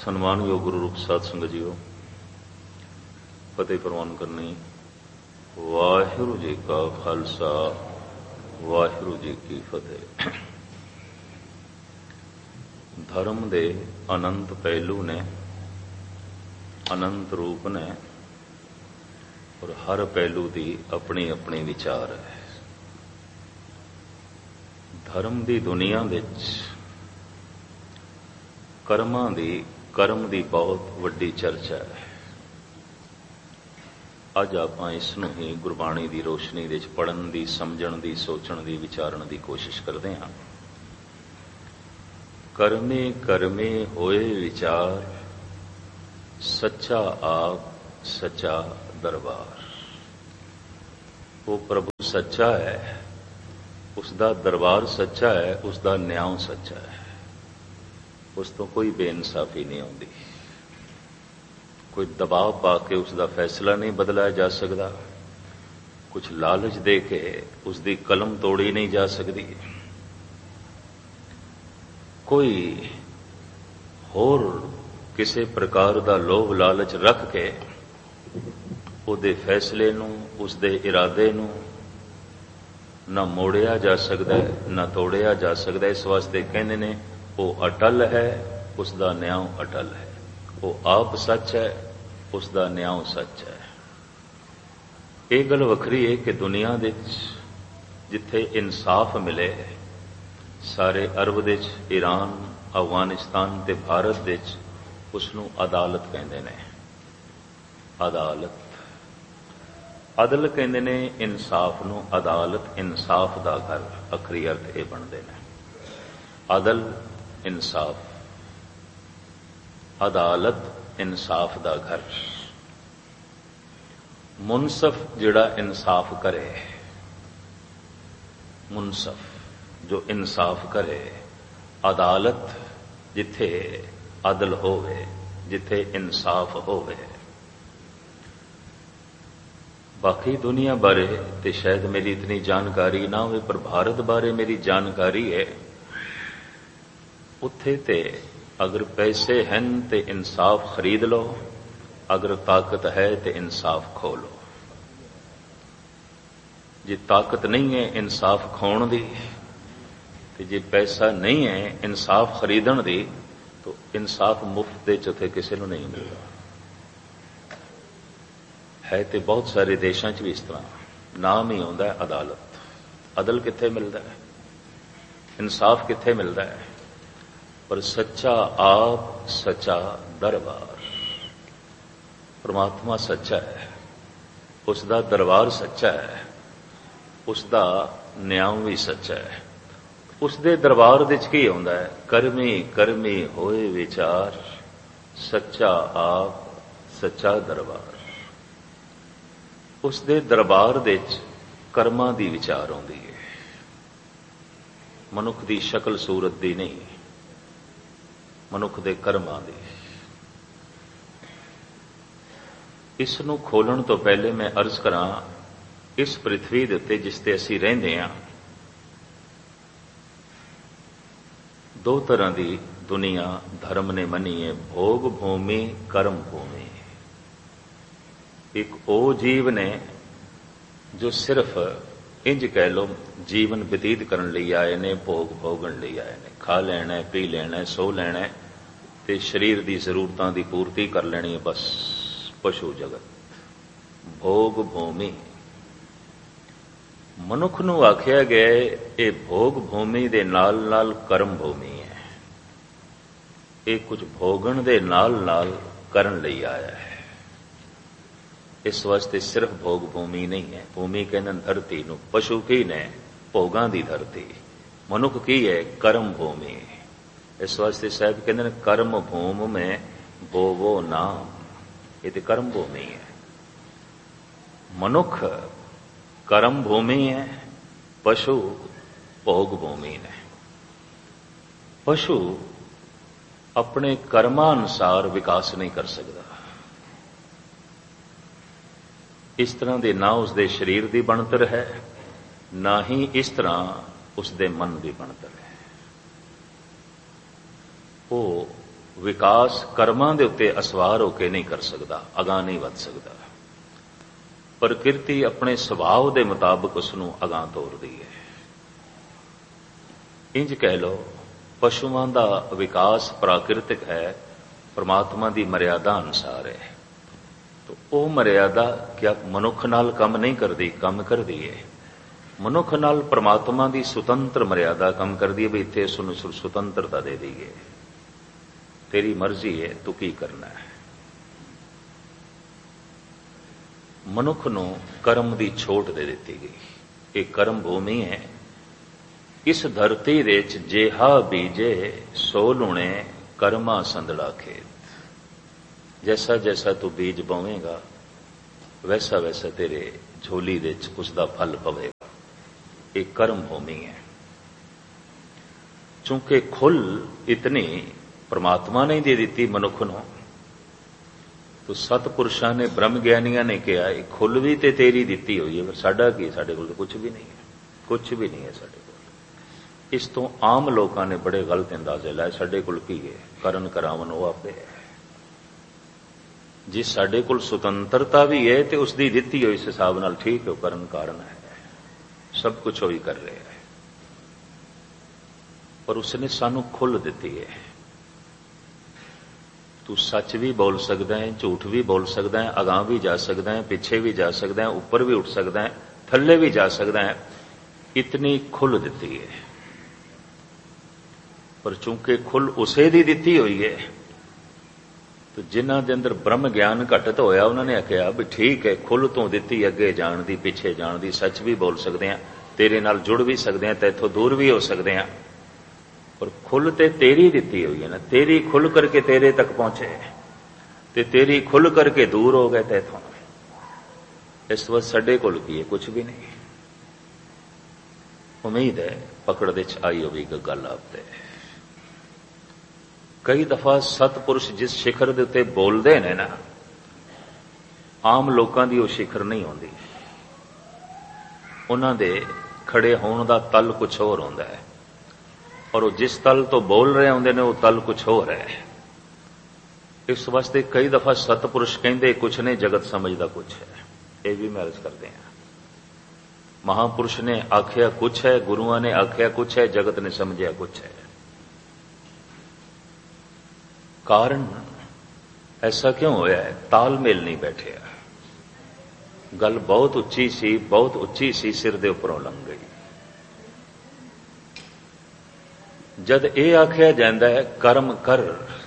ਸਨਮਾਨਯੋਗ ਗੁਰੂ ਰੂਪ ਸਾਧ ਸੰਗਤ ਜੀਓ, ਫਤਿਹ ਪ੍ਰਵਾਨ ਕਰਨੀ। ਵਾਹਿਗੁਰੂ ਜੀ ਕਾ ਖਾਲਸਾ, ਵਾਹਿਗੁਰੂ ਜੀ ਕੀ ਫਤਿਹ। ਧਰਮ ਦੇ ਅਨੰਤ ਪਹਿਲੂ ਨੇ, ਅਨੰਤ ਰੂਪ ਨੇ, ਔਰ ਹਰ ਪਹਿਲੂ ਦੀ ਆਪਣੀ ਆਪਣੀ ਵਿਚਾਰ ਹੈ। ਧਰਮ ਦੀ ਦੁਨੀਆ ਵਿੱਚ ਕਰਮ ਦੀ ਬਹੁਤ ਵੱਡੀ ਚਰਚਾ ਹੈ। ਅੱਜ ਆਪਾਂ ਇਸ ਨੂੰ ਹੀ ਗੁਰਬਾਣੀ ਦੀ ਰੋਸ਼ਨੀ ਵਿੱਚ ਪੜ੍ਹਨ ਦੀ, ਸਮਝਣ ਦੀ, ਸੋਚਣ ਦੀ, ਵਿਚਾਰਨ ਦੀ ਕੋਸ਼ਿਸ਼ ਕਰਦੇ ਹਾਂ। ਕਰਮੇ ਕਰਮੇ ਹੋਏ ਵਿਚਾਰ, ਸੱਚਾ ਆਪ ਸੱਚਾ ਦਰਬਾਰ। ਉਹ ਪ੍ਰਭੂ ਸੱਚਾ ਹੈ, ਉਸ ਦਾ ਦਰਬਾਰ ਸੱਚਾ ਹੈ, ਉਸ ਦਾ ਨਿਆਂ ਸੱਚਾ ਹੈ। ਉਸ ਤੋਂ ਕੋਈ ਬੇਇਨਸਾਫੀ ਨਹੀਂ ਆਉਂਦੀ, ਕੋਈ ਦਬਾਅ ਪਾ ਕੇ ਉਸ ਦਾ ਫੈਸਲਾ ਨਹੀਂ ਬਦਲਾਇਆ ਜਾ ਸਕਦਾ, ਕੁਝ ਲਾਲਚ ਦੇ ਕੇ ਉਸ ਦੀ ਕਲਮ ਤੋੜੀ ਨਹੀਂ ਜਾ ਸਕਦੀ, ਕੋਈ ਹੋਰ ਕਿਸੇ ਪ੍ਰਕਾਰ ਦਾ ਲੋਭ ਲਾਲਚ ਰੱਖ ਕੇ ਉਹਦੇ ਫੈਸਲੇ ਨੂੰ, ਉਸਦੇ ਇਰਾਦੇ ਨੂੰ ਨਾ ਮੋੜਿਆ ਜਾ ਸਕਦਾ, ਨਾ ਤੋੜਿਆ ਜਾ ਸਕਦਾ। ਇਸ ਵਾਸਤੇ ਕਹਿੰਦੇ ਨੇ ਉਹ ਅਟਲ ਹੈ, ਉਸ ਦਾ ਨਿਆਂ ਅਟਲ ਹੈ। ਉਹ ਆਪ ਸੱਚ ਹੈ, ਉਸ ਦਾ ਨਿਆਂ ਸੱਚ ਹੈ। ਇਹ ਗੱਲ ਵੱਖਰੀ ਹੈ ਕਿ ਦੁਨੀਆ ਵਿੱਚ ਜਿੱਥੇ ਇਨਸਾਫ ਮਿਲੇ, ਸਾਰੇ ਅਰਬ ਵਿੱਚ, ਈਰਾਨ, ਅਫਗਾਨਿਸਤਾਨ ਤੇ ਭਾਰਤ ਵਿੱਚ ਉਸ ਨੂੰ ਅਦਾਲਤ ਕਹਿੰਦੇ ਨੇ। ਅਦਾਲਤ, ਅਦਲ ਕਹਿੰਦੇ ਨੇ ਇਨਸਾਫ ਨੂੰ, ਅਦਾਲਤ ਇਨਸਾਫ ਦਾ ਘਰ। ਅਖਰੀ ਅਰਥ ਇਹ ਬਣਦੇ ਨੇ, ਅਦਲ ਇਨਸਾਫ, ਅਦਾਲਤ ਇਨਸਾਫ ਦਾ ਘਰ। ਮੁਨਸਫ ਜਿਹੜਾ ਇਨਸਾਫ ਕਰੇ, ਮੁਨਸਫ ਜੋ ਇਨਸਾਫ ਕਰੇ, ਅਦਾਲਤ ਜਿੱਥੇ ਅਦਲ ਹੋਵੇ, ਜਿੱਥੇ ਇਨਸਾਫ ਹੋਵੇ। ਬਾਕੀ ਦੁਨੀਆ ਬਾਰੇ ਤੇ ਸ਼ਾਇਦ ਮੇਰੀ ਇਤਨੀ ਜਾਣਕਾਰੀ ਨਾ ਹੋਵੇ, ਪਰ ਭਾਰਤ ਬਾਰੇ ਮੇਰੀ ਜਾਣਕਾਰੀ ਹੈ। ਉੱਥੇ ਤੇ ਅਗਰ ਪੈਸੇ ਹਨ ਤੇ ਇਨਸਾਫ ਖਰੀਦ ਲਓ, ਅਗਰ ਤਾਕਤ ਹੈ ਤੇ ਇਨਸਾਫ ਖੋ ਲਓ। ਜੇ ਤਾਕਤ ਨਹੀਂ ਹੈ ਇਨਸਾਫ ਖੋਣ ਦੀ, ਤੇ ਜੇ ਪੈਸਾ ਨਹੀਂ ਹੈ ਇਨਸਾਫ ਖਰੀਦਣ ਦੀ, ਤਾਂ ਇਨਸਾਫ ਮੁਫਤ ਦੇ ਉੱਥੇ ਕਿਸੇ ਨੂੰ ਨਹੀਂ ਮਿਲਦਾ ਹੈ। ਤੇ ਬਹੁਤ ਸਾਰੇ ਦੇਸ਼ਾਂ 'ਚ ਵੀ ਇਸ ਤਰ੍ਹਾਂ ਨਾਮ ਹੀ ਆਉਂਦਾ ਹੈ ਅਦਾਲਤ। ਅਦਲ ਕਿੱਥੇ ਮਿਲਦਾ ਹੈ, ਇਨਸਾਫ ਕਿੱਥੇ ਮਿਲਦਾ ਹੈ? ਪਰ ਸੱਚਾ ਆਪ ਸੱਚਾ ਦਰਬਾਰ। ਪਰਮਾਤਮਾ ਸੱਚਾ ਹੈ, ਉਸ ਦਾ ਦਰਬਾਰ ਸੱਚਾ ਹੈ, ਉਸ ਦਾ ਨਿਆਂ ਵੀ ਸੱਚਾ ਹੈ। ਉਸ ਦੇ ਦਰਬਾਰ ਵਿੱਚ ਕੀ ਆਉਂਦਾ ਹੈ? ਕਰਮੀ ਕਰਮੀ ਹੋਏ ਵਿਚਾਰ, ਸੱਚਾ ਆਪ ਸੱਚਾ ਦਰਬਾਰ। ਉਸ ਦੇ ਦਰਬਾਰ ਵਿੱਚ ਕਰਮਾਂ ਦੀ ਵਿਚਾਰ ਆਉਂਦੀ ਹੈ, ਮਨੁੱਖ ਦੀ ਸ਼ਕਲ ਸੂਰਤ ਦੀ ਨਹੀਂ, ਮਨੁੱਖ ਦੇ ਕਰਮਾਂ ਦੀ। ਇਸ ਨੂੰ ਖੋਲਣ ਤੋਂ ਪਹਿਲੇ ਮੈਂ ਅਰਜ਼ ਕਰਾਂ, ਇਸ ਪ੍ਰਿਥਵੀ ਦੇ ਉੱਤੇ ਜਿਸ ਤੇ ਅਸੀਂ ਰਹਿੰਦੇ ਹਾਂ, ਦੋ ਤਰ੍ਹਾਂ ਦੀ ਦੁਨੀਆ ਧਰਮ ਨੇ ਮੰਨੀ ਹੈ, ਭੋਗ ਭੂਮੀ, ਕਰਮ ਭੂਮੀ। ਇੱਕ ਉਹ ਜੀਵ ਨੇ ਜੋ ਸਿਰਫ ਇੰਜ ਕਹਿ ਲਓ ਜੀਵਨ ਬਤੀਤ ਕਰਨ ਲਈ ਆਏ ਨੇ, ਭੋਗ ਭੋਗਣ ਲਈ ਆਏ ਨੇ। ਖਾ ਲੈਣਾ, ਪੀ ਲੈਣਾ, ਸੋ ਲੈਣਾ ਤੇ ਸਰੀਰ ਦੀ ਜ਼ਰੂਰਤਾਂ ਦੀ ਪੂਰਤੀ ਕਰ ਲੈਣੀ ਹੈ, ਬਸ। ਪਸ਼ੂ ਜਗਤ, ਭੋਗ ਭੂਮੀ। ਮਨੁੱਖ ਨੂੰ ਆਖਿਆ ਗਿਆ ਇਹ ਭੋਗ ਭੂਮੀ ਦੇ ਨਾਲ ਨਾਲ ਕਰਮ ਭੂਮੀ ਹੈ। ਇਹ ਕੁਝ ਭੋਗਣ ਦੇ ਨਾਲ ਨਾਲ ਕਰਨ ਲਈ ਆਇਆ ਹੈ। ਇਸ ਵਾਸਤੇ ਸਿਰਫ ਭੋਗ ਭੂਮੀ ਨਹੀਂ ਹੈ। ਭੂਮੀ ਕਹਿੰਦੇ ਧਰਤੀ ਨੂੰ, ਪਸ਼ੂ ਕੀ ਨੇ? ਭੋਗਾਂ ਦੀ ਧਰਤੀ। ਮਨੁੱਖ ਕੀ ਹੈ? ਕਰਮ ਭੂਮੀ। ਇਸ ਵਾਸਤੇ ਸਾਹਿਬ ਕਹਿੰਦੇ ਨੇ ਕਰਮ ਭੂਮ ਮੈਂ ਬੋਵੋ ਨਾਮ। ਇਹ ਤੇ ਕਰਮ ਭੂਮੀ ਹੈ। ਮਨੁੱਖ ਕਰਮ ਭੂਮੀ ਹੈ, ਪਸ਼ੂ ਭੋਗ ਭੂਮੀ ਨੇ। ਪਸ਼ੂ ਆਪਣੇ ਕਰਮਾਂ ਅਨੁਸਾਰ ਵਿਕਾਸ ਨਹੀਂ ਕਰ ਸਕਦਾ। ਇਸ ਤਰ੍ਹਾਂ ਦੇ ਨਾ ਉਸ ਦੇ ਸਰੀਰ ਦੀ ਬਣਤਰ ਹੈ, ਨਾ ਹੀ ਇਸ ਤਰ੍ਹਾਂ ਉਸ ਦੇ ਮਨ ਦੀ ਬਣਤਰ ਹੈ। ਉਹ ਵਿਕਾਸ ਕਰਮਾਂ ਦੇ ਉੱਤੇ ਅਸਵਾਰ ਹੋ ਕੇ ਨਹੀਂ ਕਰ ਸਕਦਾ, ਅਗਾਂਹ ਨਹੀਂ ਵੱਧ ਸਕਦਾ। ਪ੍ਰਕਿਰਤੀ ਆਪਣੇ ਸੁਭਾਅ ਦੇ ਮੁਤਾਬਕ ਉਸ ਨੂੰ ਅਗਾਂਹ ਤੋਰਦੀ ਹੈ। ਇੰਜ ਕਹਿ ਲਓ, ਪਸ਼ੂਆਂ ਦਾ ਵਿਕਾਸ ਪ੍ਰਾਕਿਰਤਿਕ ਹੈ, ਪਰਮਾਤਮਾ ਦੀ ਮਰਿਆਦਾ ਅਨੁਸਾਰ ਹੈ। ਤਾਂ ਉਹ ਮਰਿਆਦਾ ਕਿਆ ਮਨੁੱਖ ਨਾਲ ਕੰਮ ਨਹੀਂ ਕਰਦੀ? ਕੰਮ ਕਰਦੀ ਹੈ। ਮਨੁੱਖ ਨਾਲ ਪਰਮਾਤਮਾ ਦੀ ਸੁਤੰਤਰ ਮਰਿਆਦਾ ਕੰਮ ਕਰਦੀ ਹੈ ਵੀ ਇੱਥੇ ਉਸ ਨੂੰ ਸੁਤੰਤਰਤਾ ਦੇ ਦਈਏ, ਤੇਰੀ ਮਰਜ਼ੀ ਹੈ, ਤੂੰ ਕੀ ਕਰਨਾ ਹੈ। ਮਨੁੱਖ ਨੂੰ ਕਰਮ ਦੀ ਛੋਟ ਦੇ ਦਿੱਤੀ ਗਈ। ਇਹ ਕਰਮ ਭੂਮੀ ਹੈ। ਇਸ ਧਰਤੀ ਦੇ ਵਿੱਚ ਜੇਹਾ ਬੀਜੇ ਸੋ ਲੁਣੇ ਕਰਮਾ ਸੰਦੜਾ ਖੇਤ। ਜੈਸਾ ਜੈਸਾ ਤੂੰ ਬੀਜ ਬੋਵੇਂਗਾ ਵੈਸਾ ਵੈਸਾ ਤੇਰੇ ਝੋਲੀ ਦੇ ਵਿੱਚ ਉਸ ਦਾ ਫਲ ਪਵੇਗਾ। ਇਹ ਕਰਮ ਭੂਮੀ ਹੈ। ਚੂੰਕਿ ਖੁੱਲ ਇਤਨੀ ਪਰਮਾਤਮਾ ਨੇ ਦੇ ਦਿੱਤੀ ਮਨੁੱਖ ਨੂੰ, ਤੋ ਸਤਪੁਰਸ਼ਾਂ ਨੇ, ਬ੍ਰਹਮ ਗਿਆਨੀਆਂ ਨੇ ਕਿਹਾ ਇਹ ਖੁੱਲ ਵੀ ਤੇ ਤੇਰੀ ਦਿੱਤੀ ਹੋਈ ਹੈ, ਫਿਰ ਸਾਡਾ ਕੀ? ਸਾਡੇ ਕੋਲ ਤਾਂ ਕੁਝ ਵੀ ਨਹੀਂ ਹੈ, ਕੁਝ ਵੀ ਨਹੀਂ ਹੈ ਸਾਡੇ ਕੋਲ। ਇਸ ਤੋਂ ਆਮ ਲੋਕਾਂ ਨੇ ਬੜੇ ਗਲਤ ਅੰਦਾਜ਼ੇ ਲਾਏ, ਸਾਡੇ ਕੋਲ ਕੀ ਹੈ? ਕਰਨ ਕਰਾਵਨ ਉਹ ਆਪੇ ਹੈ। ਜੇ ਸਾਡੇ ਕੋਲ ਸੁਤੰਤਰਤਾ ਵੀ ਹੈ ਤੇ ਉਸ ਦੀ ਦਿੱਤੀ ਹੋਈ ਇਸ ਹਿਸਾਬ ਨਾਲ ਠੀਕ ਹੈ, ਕਰਨ ਕਾਰਨ ਹੈ, ਸਭ ਕੁਝ ਉਹ ਹੀ ਕਰ ਰਿਹਾ ਹੈ। ਪਰ ਉਸਨੇ ਸਾਨੂੰ ਖੁੱਲ ਦਿੱਤੀ ਹੈ। ਤੂੰ ਸੱਚ ਵੀ ਬੋਲ ਸਕਦਾ ਹੈ, ਝੂਠ ਵੀ ਬੋਲ ਸਕਦਾ ਹੈ, ਅਗਾਂਹ ਵੀ ਜਾ ਸਕਦਾ ਹੈ, ਪਿੱਛੇ ਵੀ ਜਾ ਸਕਦਾ ਹੈ, ਉੱਪਰ ਵੀ ਉੱਠ ਸਕਦਾ ਹੈ, ਥੱਲੇ ਵੀ ਜਾ ਸਕਦਾ ਹੈ। ਇਤਨੀ ਖੁੱਲ ਦਿੱਤੀ ਹੈ। ਪਰ ਚੂੰਕਿ ਖੁੱਲ ਉਸੇ ਦੀ ਦਿੱਤੀ ਹੋਈ ਹੈ, ਤੇ ਜਿਨ੍ਹਾਂ ਦੇ ਅੰਦਰ ਬ੍ਰਹਮ ਗਿਆਨ ਘਟਤ ਹੋਇਆ ਉਹਨਾਂ ਨੇ ਆਖਿਆ ਵੀ ਠੀਕ ਹੈ, ਖੁੱਲ ਤੋਂ ਦਿੱਤੀ, ਅੱਗੇ ਜਾਣ ਦੀ, ਪਿੱਛੇ ਜਾਣ ਦੀ, ਸੱਚ ਵੀ ਬੋਲ ਸਕਦੇ ਹਾਂ, ਤੇਰੇ ਨਾਲ ਜੁੜ ਵੀ ਸਕਦੇ ਹਾਂ, ਤੇ ਇੱਥੋਂ ਦੂਰ ਵੀ ਹੋ ਸਕਦੇ ਹਾਂ। ਪਰ ਖੁੱਲ ਤੇ ਤੇਰੀ ਦਿੱਤੀ ਹੋਈ ਹੈ ਨਾ, ਤੇਰੀ ਖੁੱਲ ਕਰਕੇ ਤੇਰੇ ਤੱਕ ਪਹੁੰਚੇ ਤੇ ਤੇਰੀ ਖੁੱਲ ਕਰਕੇ ਦੂਰ ਹੋ ਗਏ ਤੇਥੋਂ। ਇਸ ਵਕਤ ਸਾਡੇ ਕੋਲ ਕੀ ਹੈ? ਕੁਝ ਵੀ ਨਹੀਂ। ਉਮੀਦ ਹੈ ਪਕੜ ਦੇ ਚ ਆਈ ਹੋਵੇਗੀ ਗੱਲ ਆਪ ਤੇ। ਕਈ ਦਫਾ ਸਤਪੁਰਸ਼ ਜਿਸ ਸਿਖਰ ਦੇ ਉੱਤੇ ਬੋਲਦੇ ਨੇ ਨਾ, ਆਮ ਲੋਕਾਂ ਦੀ ਉਹ ਸਿਖਰ ਨਹੀਂ ਹੁੰਦੀ। ਉਹਨਾਂ ਦੇ ਖੜੇ ਹੋਣ ਦਾ ਤਲ ਕੁਝ ਹੋਰ ਹੁੰਦਾ ਹੈ, ਔਰ ਉਹ ਜਿਸ ਤਲ ਤੋਂ ਬੋਲ ਰਹੇ ਹੁੰਦੇ ਨੇ ਉਹ ਤਲ ਕੁਝ ਹੋਰ ਹੈ। ਇਸ ਵਾਸਤੇ ਕਈ ਦਫਾ ਸਤਪੁਰਸ਼ ਕਹਿੰਦੇ ਕੁਝ ਨੇ, ਜਗਤ ਸਮਝਦਾ ਕੁਝ ਹੈ। ਇਹ ਵੀ ਮੈਂ ਅਰਜ਼ ਕਰਦੇ ਹਾਂ, ਮਹਾਪੁਰਸ਼ ਨੇ ਆਖਿਆ ਕੁਝ ਹੈ, ਗੁਰੂਆਂ ਨੇ ਆਖਿਆ ਕੁਝ ਹੈ, ਜਗਤ ਨੇ ਸਮਝਿਆ ਕੁਝ ਹੈ। ਕਾਰਨ ਐਸਾ ਕਿਉਂ ਹੋਇਆ ਹੈ? ਤਾਲਮੇਲ ਨਹੀਂ ਬੈਠਿਆ। ਗੱਲ ਬਹੁਤ ਉੱਚੀ ਸੀ, ਬਹੁਤ ਉੱਚੀ ਸੀ, ਸਿਰ ਦੇ ਉੱਪਰੋਂ ਲੰਘ ਗਈ। ਜਦ ਇਹ ਆਖਿਆ ਜਾਂਦਾ ਹੈ ਕਰਮ ਕਰ,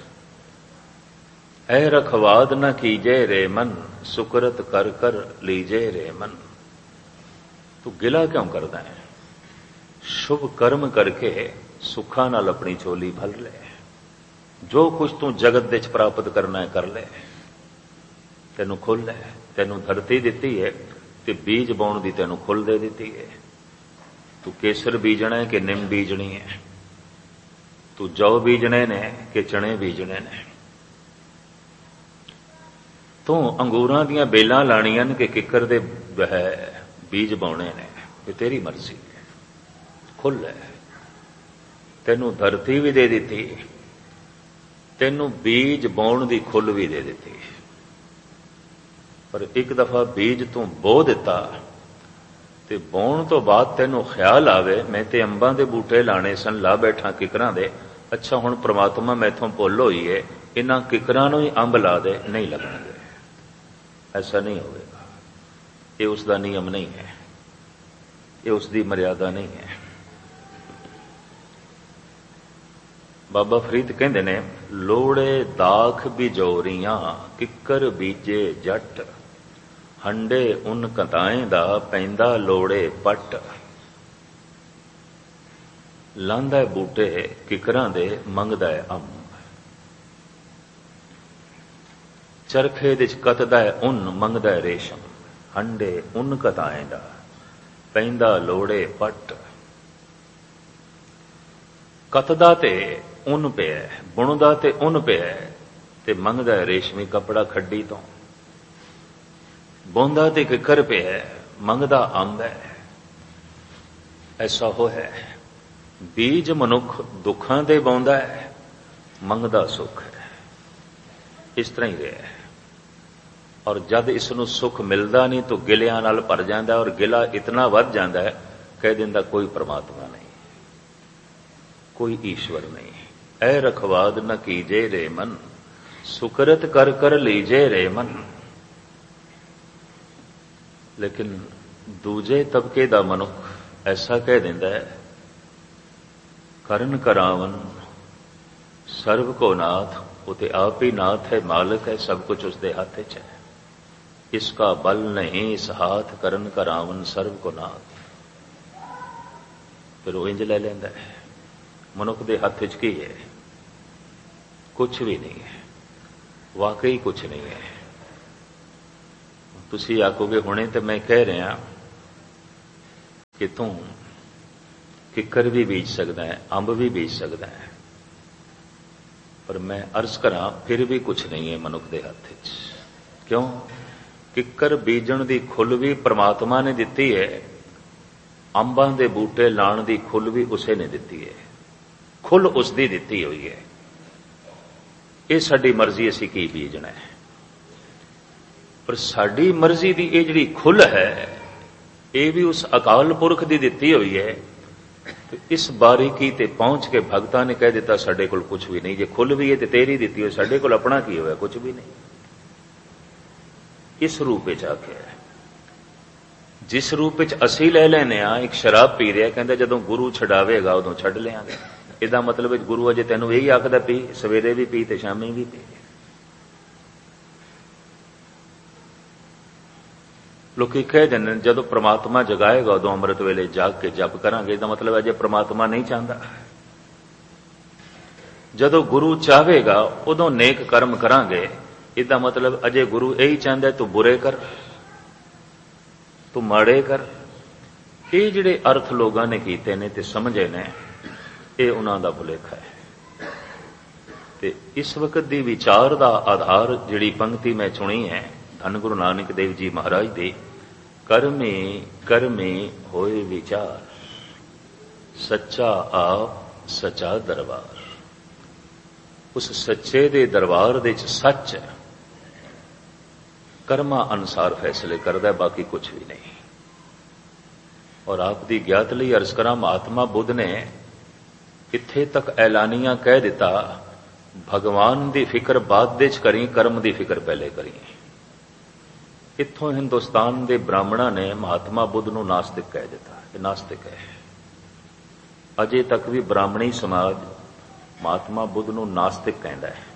ਐ ਰਖਵਾਦ ਨ ਕੀਜੇ ਰੇ ਮਨ, ਸੁਕਰਤ ਕਰ ਕਰ ਲੀਜੇ ਰੇ ਮਨ। ਤੂੰ ਗਿਲਾ ਕਿਉਂ ਕਰਦਾ ਹੈ? ਸ਼ੁਭ ਕਰਮ ਕਰਕੇ ਸੁੱਖਾਂ ਨਾਲ ਆਪਣੀ ਝੋਲੀ ਭਰ ਲੈ। ਜੋ ਕੁਝ ਤੂੰ ਜਗਤ ਦੇ ਵਿੱਚ ਪ੍ਰਾਪਤ ਕਰਨਾ ਹੈ ਕਰ ਲੈ। ਤੈਨੂੰ ਖੁੱਲ੍ਹ ਹੈ, ਤੈਨੂੰ ਧਰਤੀ ਦਿੱਤੀ ਹੈ ਤੇ ਬੀਜ ਬਾਉਣ ਦੀ ਤੈਨੂੰ ਖੁੱਲ੍ਹ ਦੇ ਦਿੱਤੀ ਹੈ। ਤੂੰ ਕੇਸਰ ਬੀਜਣਾ ਹੈ ਕਿ ਨਿੰਮ ਬੀਜਣੀ ਹੈ? ਤੂੰ ਜੌ ਬੀਜਣੇ ਨੇ ਕਿ ਚਣੇ ਬੀਜਣੇ ਨੇ? ਤੂੰ ਅੰਗੂਰਾਂ ਦੀਆਂ ਬੇਲਾਂ ਲਾਣੀਆਂ ਨੇ ਕਿ ਕਿੱਕਰ ਦੇ ਬੀਜ ਬਾਉਣੇ ਨੇ? ਇਹ ਤੇਰੀ ਮਰਜ਼ੀ ਹੈ। ਖੁੱਲ੍ਹ ਹੈ। ਤੈਨੂੰ ਧਰਤੀ ਵੀ ਦੇ ਦਿੱਤੀ, ਤੈਨੂੰ ਬੀਜ ਬਾਉਣ ਦੀ ਖੁੱਲ੍ਹ ਵੀ ਦੇ ਦਿੱਤੀ। ਪਰ ਇੱਕ ਦਫਾ ਬੀਜ ਤੂੰ ਬੋ ਦਿੱਤਾ ਤੇ ਬਾਉਣ ਤੋਂ ਬਾਅਦ ਤੈਨੂੰ ਖਿਆਲ ਆਵੇ ਮੈਂ ਤੇ ਅੰਬਾਂ ਦੇ ਬੂਟੇ ਲਾਣੇ ਸਨ, ਲਾ ਬੈਠਾ ਕਿਕਰਾਂ ਦੇ। ਅੱਛਾ ਹੁਣ ਪ੍ਰਮਾਤਮਾ ਮੈਥੋਂ ਭੁੱਲ ਹੋਈ ਹੈ, ਇਹਨਾਂ ਕਿਕਰਾਂ ਨੂੰ ਹੀ ਅੰਬ ਲਾ ਦੇ, ਨਹੀਂ ਲੱਗਣਗੇ। ਐਸਾ ਨਹੀਂ ਹੋਵੇਗਾ। ਇਹ ਉਸ ਦਾ ਨਿਯਮ ਨਹੀਂ ਹੈ, ਇਹ ਉਸ ਦੀ ਮਰਿਆਦਾ ਨਹੀਂ ਹੈ। ਬਾਬਾ ਫਰੀਦ ਕਹਿੰਦੇ ਨੇ, ਲੋੜੇ ਦਾਖ ਬਿਜੋਰੀਆਂ ਕਿੱਕਰ ਬੀਜੇ ਜੱਟ, ਹੰਡੇ ਉਨ ਕਤਾਏ ਦਾ ਪੈਂਦਾ ਲੋੜੇ ਪੱਟ। ਲਾਂਦਾ ਬੂਟੇ ਕਿਕਰਾਂ ਦੇ, ਮੰਗਦਾ ਹੈ ਅੰਬ। ਚਰਖੇ ਦੇ ਚ ਕੱਤਦਾ ਹੈ ਉਨ, ਮੰਗਦਾ ਹੈ ਰੇਸ਼ਮ। ਹੰਡੇ ਉਨ ਕਤਾਏ ਦਾ ਪੈਂਦਾ ਲੋੜੇ ਪੱਟ। ਕੱਤਦਾ ਤੇ ਉਨ ਪਿਆ, ਬੁਣਦਾ ਤੇ ਉਨ ਪਿਆ ਤੇ ਮੰਗਦਾ ਹੈ ਰੇਸ਼ਮੀ ਕੱਪੜਾ ਖੱਡੀ ਤੋਂ। ਬੋਂਦਾ ਤੇ ਕਿੱਕਰ ਪਿਆ, ਮੰਗਦਾ ਅੰਬ ਹੈ। ਐਸਾ ਹੋ ਹੈ। ਬੀਜ ਮਨੁੱਖ ਦੁੱਖਾਂ ਦੇ ਬਾਉਂਦਾ ਹੈ, ਮੰਗਦਾ ਸੁੱਖ ਹੈ। इस तरह ही रहा है। और जब इसनों सुख मिलता नहीं तो गिलियां नाल भर जाता और गिला इतना वध जाता है, कह दिंदा कोई परमात्मा नहीं, कोई ईश्वर नहीं। ऐ रखवाद न कीजे रे मन, सुकृत कर कर लीजे रे मन। लेकिन दूजे तबके दा मनुख ऐसा कह दिंदा है, करन करावन सर्व को नाथ, उते आप ही नाथ है, मालिक है, सब कुछ उसके हाथ च है। इसका बल नहीं इस हाथ, करन करावन सर्व को नाथ। फिर वो इंज ले लेंदा है, मनुख दे हथ च की है? कुछ भी नहीं है, वाकई कुछ नहीं है। तुसी आखोगे हुणे तो मैं कह रहा कि तू किकर भी बीज सकता है, अंब भी बीज सकता है, पर मैं अर्ज करा फिर भी कुछ नहीं है मनुख दे हथ च। क्यों? किकर बीजण दी खुल भी परमात्मा ने दिती है, अंबां दे बूटे लाण दी खुल भी उसे ने दिती है, खुल उसदी दिती हुई है। ये साडी मर्जी, असीं की बीजना है। पर साडी मर्जी दी ये जिहड़ी खुल है, ये भी उस अकाल पुरख दी दिती हुई है। तो इस बारीकी ते पहुंच के भगतां ने कह दिता साडे कोल कुछ भी नहीं। जे खुल भी है तो तेरी दिती हुई, साडे कोल अपना की होया? कुछ भी नहीं। इस रूप विच आखिया, जिस रूप विच असीं ले लैने आ। एक शराब पी रहा, कहंदा जदों गुरु छडावेगा उदों छड्ड लियांगे। इहदा मतलब गुरु अजे तैनूं यही आखदा पी, सवेरे भी पी ते शामी भी पी। लोग कह दें जदों परमात्मा जगाएगा उदों अमृत वेले जाग के जप करांगे। इसका मतलब अजे परमात्मा नहीं चाहता। जदों गुरु चाहेगा उदों नेक कर्म करांगे। इसका मतलब अजे गुरु यही चाहता तू बुरे कर, तू माड़े कर। ये जिहड़े अर्थ लोगों ने कीते ने ते समझे ने, ये उन्हां दा भुलेखा है। ते इस वक्त दी विचार दा आधार जिहड़ी पंक्ति मैं चुनी है धन गुरु नानक देव जी महाराज दी, कर्मे कर्मे होए विचार, सच्चा आप सच्चा दरबार। उस सच्चे दे दरबार दे च सच है, कर्मा अनुसार फैसले करदा, बाकी कुछ भी नहीं। और आप दी ज्ञात लई अर्ज करा, महात्मा बुद्ध ने इत्थे तक ऐलानिया कह दिता, भगवान दी फिक्र बाद दे च करी, कर्म दी फिक्र पहले करी। इत्थों हिंदुस्तान दे ब्राह्मणा ने महात्मा बुद्ध नूं नास्तिक कह दिता, ये नास्तिक है। अजे तक भी ब्राह्मणी समाज महात्मा बुद्ध नूं नास्तिक कहता है।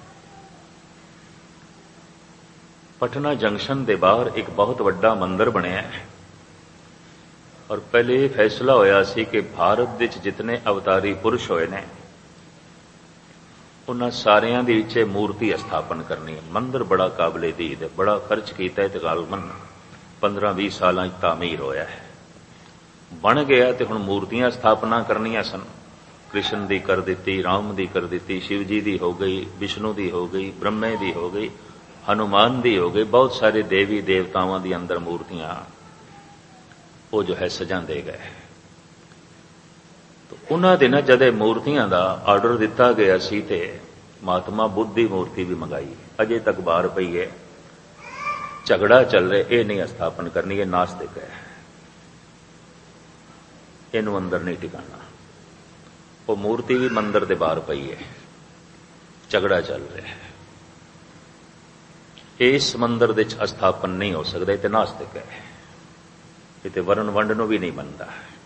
पटना जंक्शन दे बाहर एक बहुत वड्डा मंदिर बनया है और पहले यह फैसला होया सी कि भारत विच जितने अवतारी पुरुष होए ने उन्हां सारियां दे विच मूर्ति स्थापन करनी है। मंदिर बड़ा काबिले दीद है, बड़ा खर्च किया है, तकरीबन 15-20 साल तामीर होया है, बन गया। तो हुण मूर्तियां स्थापना करनियां सन। कृष्ण दी कर दी, राम दी कर दी, शिव जी दी हो गई, विष्णु दी हो गई, ब्रह्मे दी हो गई, हनुमान दी हो गई। बहुत सारे देवी देवतावां दी अंदर मूर्तियां वो जो है सजांदे गए। तो उन्हां दे ना जदे मूर्तियां दा आर्डर दिता गया सी ते महात्मा बुद्ध दी मूर्ति भी मंगाई, अजे तक बाहर पई है, झगड़ा चल रहा। ये नहीं स्थापन करनी, ये नास्तिक है, इनू अंदर नहीं टिकाना। वो मूर्ति भी मंदिर दे बाहर पई है, झगड़ा चल रहा है। इस मंदिर दे स्थापन नहीं हो सकता, ये नास्तिक है। ये वरण वंड नूं भी नहीं बनता।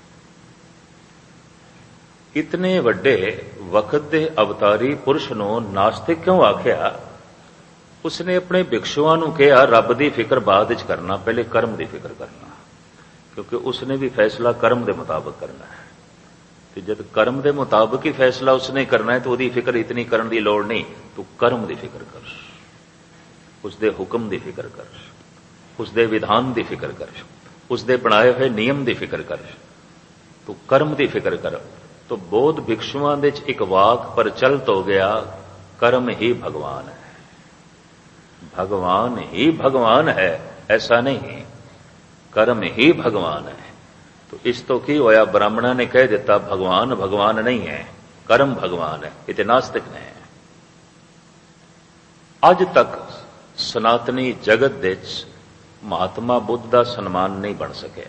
इतने वड्डे वक्त दे अवतारी पुरुष नूं नास्तिक क्यों आख्या? उसने अपने भिक्षुआं नूं कहा रब दी फिक्र बाद विच करना, पहले कर्म दी फिक्र करना, क्योंकि उसने भी फैसला कर्म दे मुताबिक करना है। तो जब कर्म दे मुताबिक ही फैसला उसने करना है तो उसकी फिक्र इतनी करने की लोड़ नहीं। तू कर्म दी फिक्र कर, उसदे हुक्म दी फिक्र कर, उसदे विधान दी फिक्र कर, उसदे बनाए हुए नियम दी फिक्र कर, तू कर्म दी फिक्र कर। तो बौद्ध भिक्षुआं दे एक वाक प्रचलित हो गया, कर्म ही भगवान है। भगवान ही भगवान है ऐसा नहीं, कर्म ही भगवान है। तो इस तो की होया, ब्राह्मणा ने कह दिता भगवान भगवान नहीं है, कर्म भगवान है। ये नास्तिक ने ਅੱਜ ਤੱਕ ਸਨਾਤਨੀ ਜਗਤ ਦੇ ਵਿੱਚ ਮਹਾਤਮਾ ਬੁੱਧ ਦਾ ਸਨਮਾਨ ਨਹੀਂ ਬਣ ਸਕਿਆ।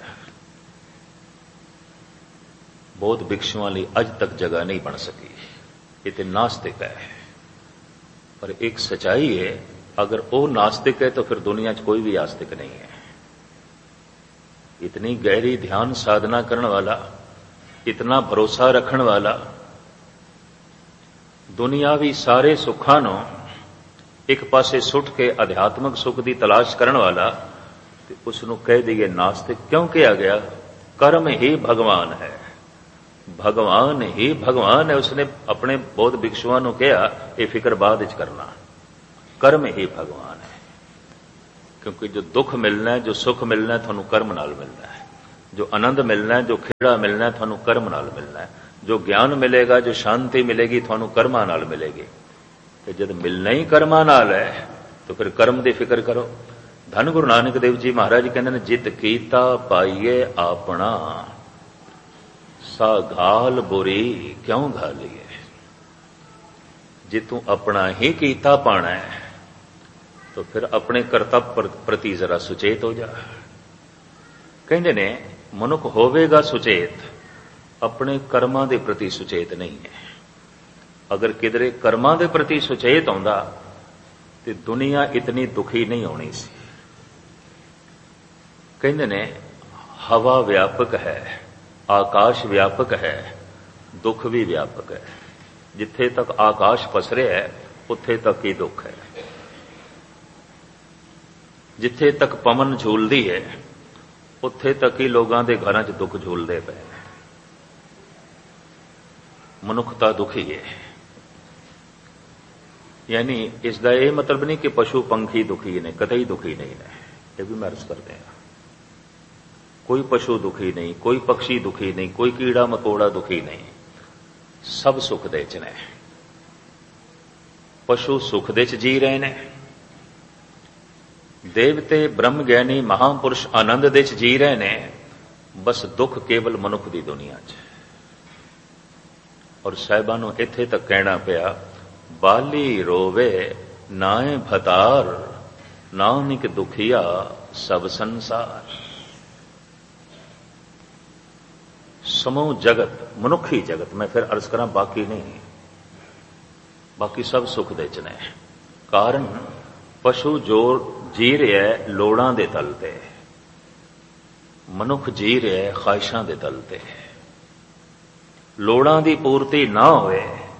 ਬੌਧ ਭਿਕਸ਼ੂਆਂ ਲਈ ਅੱਜ ਤੱਕ ਜਗ੍ਹਾ ਨਹੀਂ ਬਣ ਸਕੀ। ਇਹ ਤੇ ਨਾਸਤਿਕ ਹੈ। ਪਰ ਇੱਕ ਸਚਾਈ ਹੈ, अगर वो नास्तिक है तो फिर दुनिया च कोई भी आस्तिक नहीं है। इतनी गहरी ध्यान साधना करने वाला, इतना भरोसा रखने वाला, दुनियावी सारे सुखां नूं एक पासे सुट के अध्यात्मक सुख की तलाश करने वाला, तो उसनूं कह दईए नास्तिक क्यों कहा गया? कर्म ही भगवान है, भगवान ही भगवान है। उसने अपने बौद्ध भिक्षुओं नूं कहा यह फिक्र बाद विच करना, कर्म ही भगवान है। क्योंकि जो दुख मिलना है, जो सुख मिलना है, थानू कर्म नाल मिलना है। जो आनंद मिलना है, जो खेड़ा मिलना है, थानू कर्म नाल मिलना है। जो ज्ञान मिलेगा, जो शांति मिलेगी, थानू कर्मां नाल मिलेगी। तो जब मिलना ही कर्मां नाल है तो फिर कर्म की फिक्र करो। धन गुरु नानक देव जी महाराज कहते हैं, जित कीता पाइए आपना, सा घाल बुरी क्यों घालिए। जे तू अपना ही कीता पाना है तो फिर अपने कर्तव्य प्रति जरा सुचेत हो जा। कहते ने मनुख होवेगा सुचेत, अपने कर्मां दे प्रति सुचेत नहीं है। अगर किधरे कर्मां दे प्रति सुचेत आउंदा तो दुनिया इतनी दुखी नहीं होनी सी। कहते ने हवा व्यापक है, आकाश व्यापक है, दुख भी व्यापक है। जिथे तक आकाश पसरे है उत्थे तक ही दुख है। जिथे तक पवन झूलदी है उत्थे तक ही लोगों के घरां च दुख झूलदे पे। मनुखता दुखी है। यानी इसका यह मतलब नहीं कि पशु पंखी दुखी ने, कतई दुखी नहीं ने। यह भी मैं अर्ज करते हैं, कोई पशु दुखी नहीं, कोई पक्षी दुखी नहीं, कोई कीड़ा मकोड़ा दुखी नहीं, सब सुख दे च ने। पशु सुख दे च जी रहे ने, देवते ब्रह्म ज्ञानी महापुरुष आनंद दे च जी रहे ने। बस दुख केवल मनुख की दुनिया च। और साहिबां नूं इत्थे तक कहना पिया, बाली रोवे नाए भतार, नानक दुखिया सब संसार। समूह जगत, मनुखी जगत, मैं फिर अर्ज करा बाकी नहीं, बाकी सब सुख दे च ने। कारण पशु जो जी रहा है लोड़ां दे तल ते, मनुख जी रहा है ख्वाहिशां दे तल ते। लोड़ां दी पूर्ति ना होए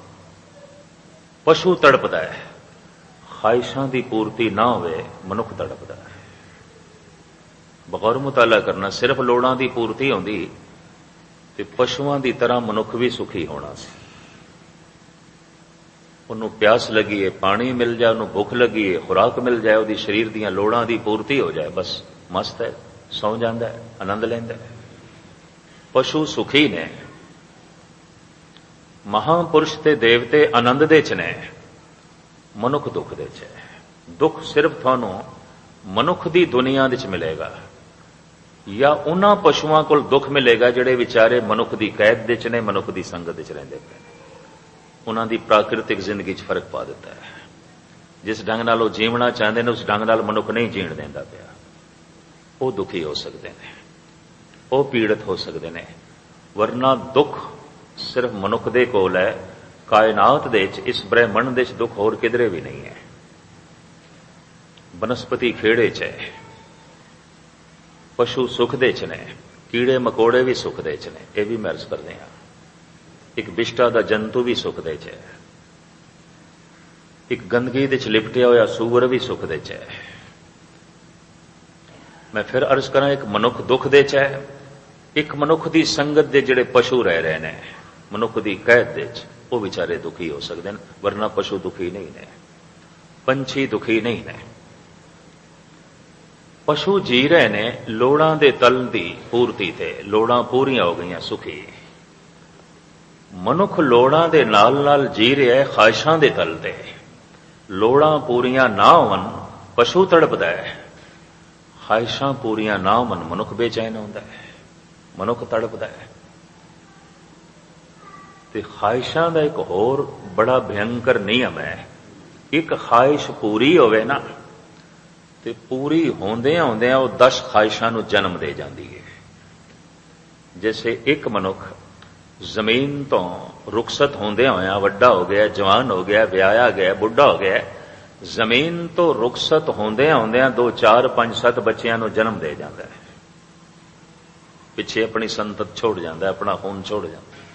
पशु तड़पदा है, ख्वाहिशां दी पूर्ति ना होए मनुख तड़पदा है। बगौर मुताला करना, सिर्फ लोड़ां दी पूर्ति होंदी ते पशुआं दी तरह मनुख भी सुखी होना सी। उन्हों प्यास लगी है, पानी मिल जाए, उन्होंने भुख लगी है, खुराक मिल जाए, उसकी शरीर दीयां लोड़ां दी पूर्ति हो जाए, बस मस्त है, सौ जाता है, आनंद लैंदा है। पशु सुखी ने, महापुरुष ते देवते आनंद दे च ने, मनुख दुख दे च है। दुख सिर्फ थानू मनुख दी दुनिया दे च मिलेगा, या उन्हां पशुआं कोल दुख मिलेगा जिहड़े विचारे मनुख दी कैद दे च ने, मनुख दी संगत दे च रहिंदे पे। उन्हां दी प्राकृतिक जिंदगी च फर्क पा दिता है। जिस ढंग नाल वो जीवना चाहते हैं उस ढंग नाल मनुख नहीं जीण देंदा पिया। वो दुखी हो सकते हैं, वो पीड़ित हो सकते हैं। वरना दुख सिर्फ मनुख दे कोल है, कायनात दे च, इस ब्रह्मंड दे च दुख होर किधरे भी नहीं है। बनस्पति खेड़े च है, पशु सुख दे च ने, कीड़े मकोड़े भी सुख दे च ने। यह भी मैं अर्ज करते हैं, एक विष्टा दा जंतु भी सुख दे च है, एक गंदगी दे च लिपटिया होया सूअर भी सुख दे च है। मैं फिर अर्ज करा, एक मनुख दुख दे च है, एक मनुख दी संगत दे जिहड़े पशु रह रहे ने, मनुख दी कैद दे च, वो बेचारे दुखी हो सकते हैं। वरना पशु दुखी नहीं ने, पंछी दुखी नहीं ने। पशु जी रहे ने लोड़ां दे तल दी पूर्ति ते, लोड़ां पूरियां हो गईयां, सुखी। मनुख लोड़ां दे नाल नाल जी रहा है ख्वाहिशां दे तल ते। लोड़ां पूरियां ना होवन पशु तड़पदा है, ख्वाहिशां पूरियां ना होवन मनुख बेचैन होंदा है, मनुख तड़पदा है। ते ख्वाहिशां दा एक होर बड़ा भयंकर नियम है, एक ख्वाहिश पूरी होवे ना ते पूरी होंदियां होंदियां वो 10 ख्वाहिशां नूं जन्म दे जांदी है। जैसे एक मनुख जमीन तो रुखसत होंदियां होया वड्डा हो गया, जवान हो गया, विआहया गया, बुढ़ा हो गया, जमीन तो रुखसत होंदियां होंदियां 2 4 5 7 बच्चियां नूं जन्म दे जांदा है। पिछे अपनी संतत छोड़ जाता है, अपना खून छोड़ जाता है।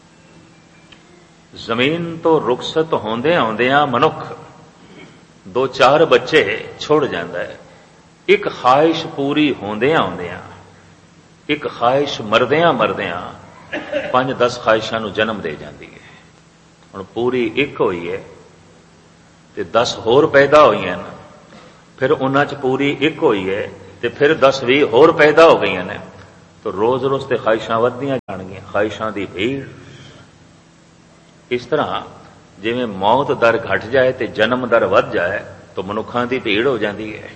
जमीन तो रुखसत होंदियां होंदियां मनुख 2 4 बच्चे छोड़ जाता है। एक ख्वाहिश पूरी होंदियां होंदियां, एक ख्वाहिश मरदियां मरदियां 5 10 ख्वाहिशां नूं जन्म दे जाती है। हुण पूरी एक होई है ते 10 होर पैदा होई हैं, फिर उन्हां च पूरी एक होई है ते फिर 10 20 होर पैदा हो गई ने, तो रोज रोज ते ख्वाहिशां वधदियां जाणगियां, ख्वाहिशां दी भीड़। इस तरह जिवें मौत दर घट जाए ते जन्म दर वध जाए तो मनुखां दी भीड़ हो जाती है।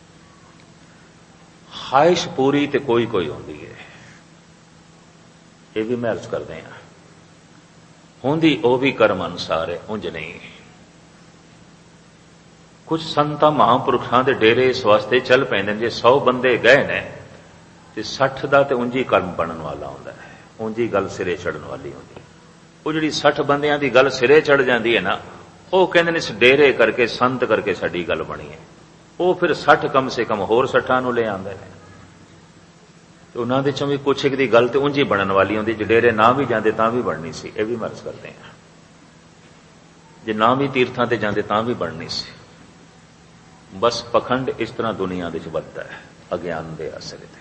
ख्वाहिश पूरी ते कोई कोई होंदी है, ये भी मैं अर्ज करदे हां। होंदी वो भी कर्म अनुसार है, उंज नहीं। कुछ संतां महापुरुषां दे डेरे इस वास्ते चल पैंदे जे 100 बंदे गए ने ते 60 दा ते उंजी कर्म बनन वाला हुंदा है, उंजी गल सिरे चढ़न वाली हुंदी। वो जिहड़ी 60 बंदियां दी गल सिरे चढ़ जांदी है ना, वो कहंदे ने इस डेरे करके संत करके साडी गल बनी है। वो फिर 60 कम से कम होर 60 नूं ले आंदे ने, ते उन्हां दे चों भी कुछ एक दी गल ते उंजी बनन वाली हुंदी, जे डेरे ना भी जांदे तां भी बननी सी। ये भी मर्ज करदे हां, जे ना भी तीर्थां ते जांदे तां भी बननी सी। बस पखंड इस तरह दुनिया दे च वधदा है, अज्ञान दे असर ते।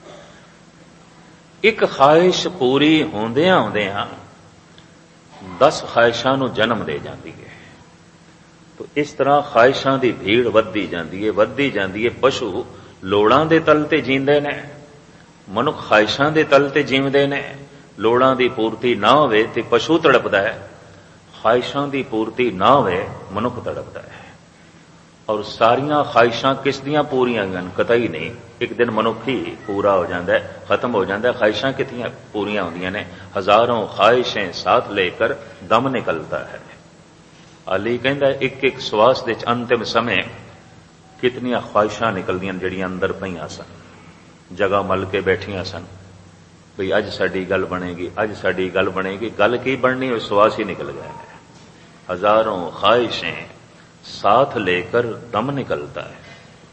एक ख्वाहिश पूरी होंदियां होंदियां 10 ख्वाहिशां नूं जन्म दे जाती है। तो इस तरह ख्वाहिशां दी भीड़ वधदी जाती है, वधदी जाती है। पशु लोड़ां दे तल ते जींदे ने, मनुख ख्वाहिशां दे तल ते जीवदे ने। लोड़ां दी पूर्ति ना होवे ते पशु तड़पदा है, ख्वाहिशां दी पूर्ति ना होवे मनुख तड़पदा है। और सारियां ख्वाहिशां किस दियां पूरियां होईयां कतई नहीं। एक दिन मनुख ही पूरा हो जाता है, खत्म हो जाता है। ख्वाहिशां कितनियां पूरियां होंदियां ने, हजारों ख्वाहिशें साथ लेकर दम निकलता है। अली कहंदा एक एक श्वास दे अंतिम समय कितनियां ख्वाहिशां निकलदियां जिहड़ियां अंदर पईयां सन, जगह मल के बैठियां सन, भई अज साडी गल बनेगी, अज साडी गल बनेगी। गल की बननी, उस श्वास ही निकल गए। हजारों ख्वाहिशें साथ लेकर दम निकलता है।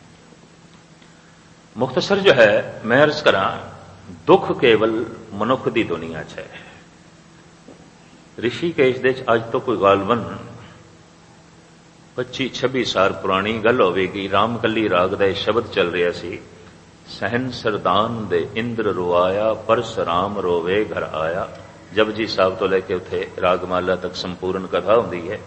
मुख्तसर जो है मैं अर्ज करा, दुख केवल मनुख दी दुनिया च है। ऋषिकेश दे अज तो कोई गालबन 25-26 साल पुरानी गल होवेगी। रामकली राग दा शब्द चल रहा सी, सहन सरदान दे इंद्र रोआया, परसराम रोवे घर आया। जपजी साहब तो लेके उथे रागमाला तक संपूर्ण कथा होंदी है।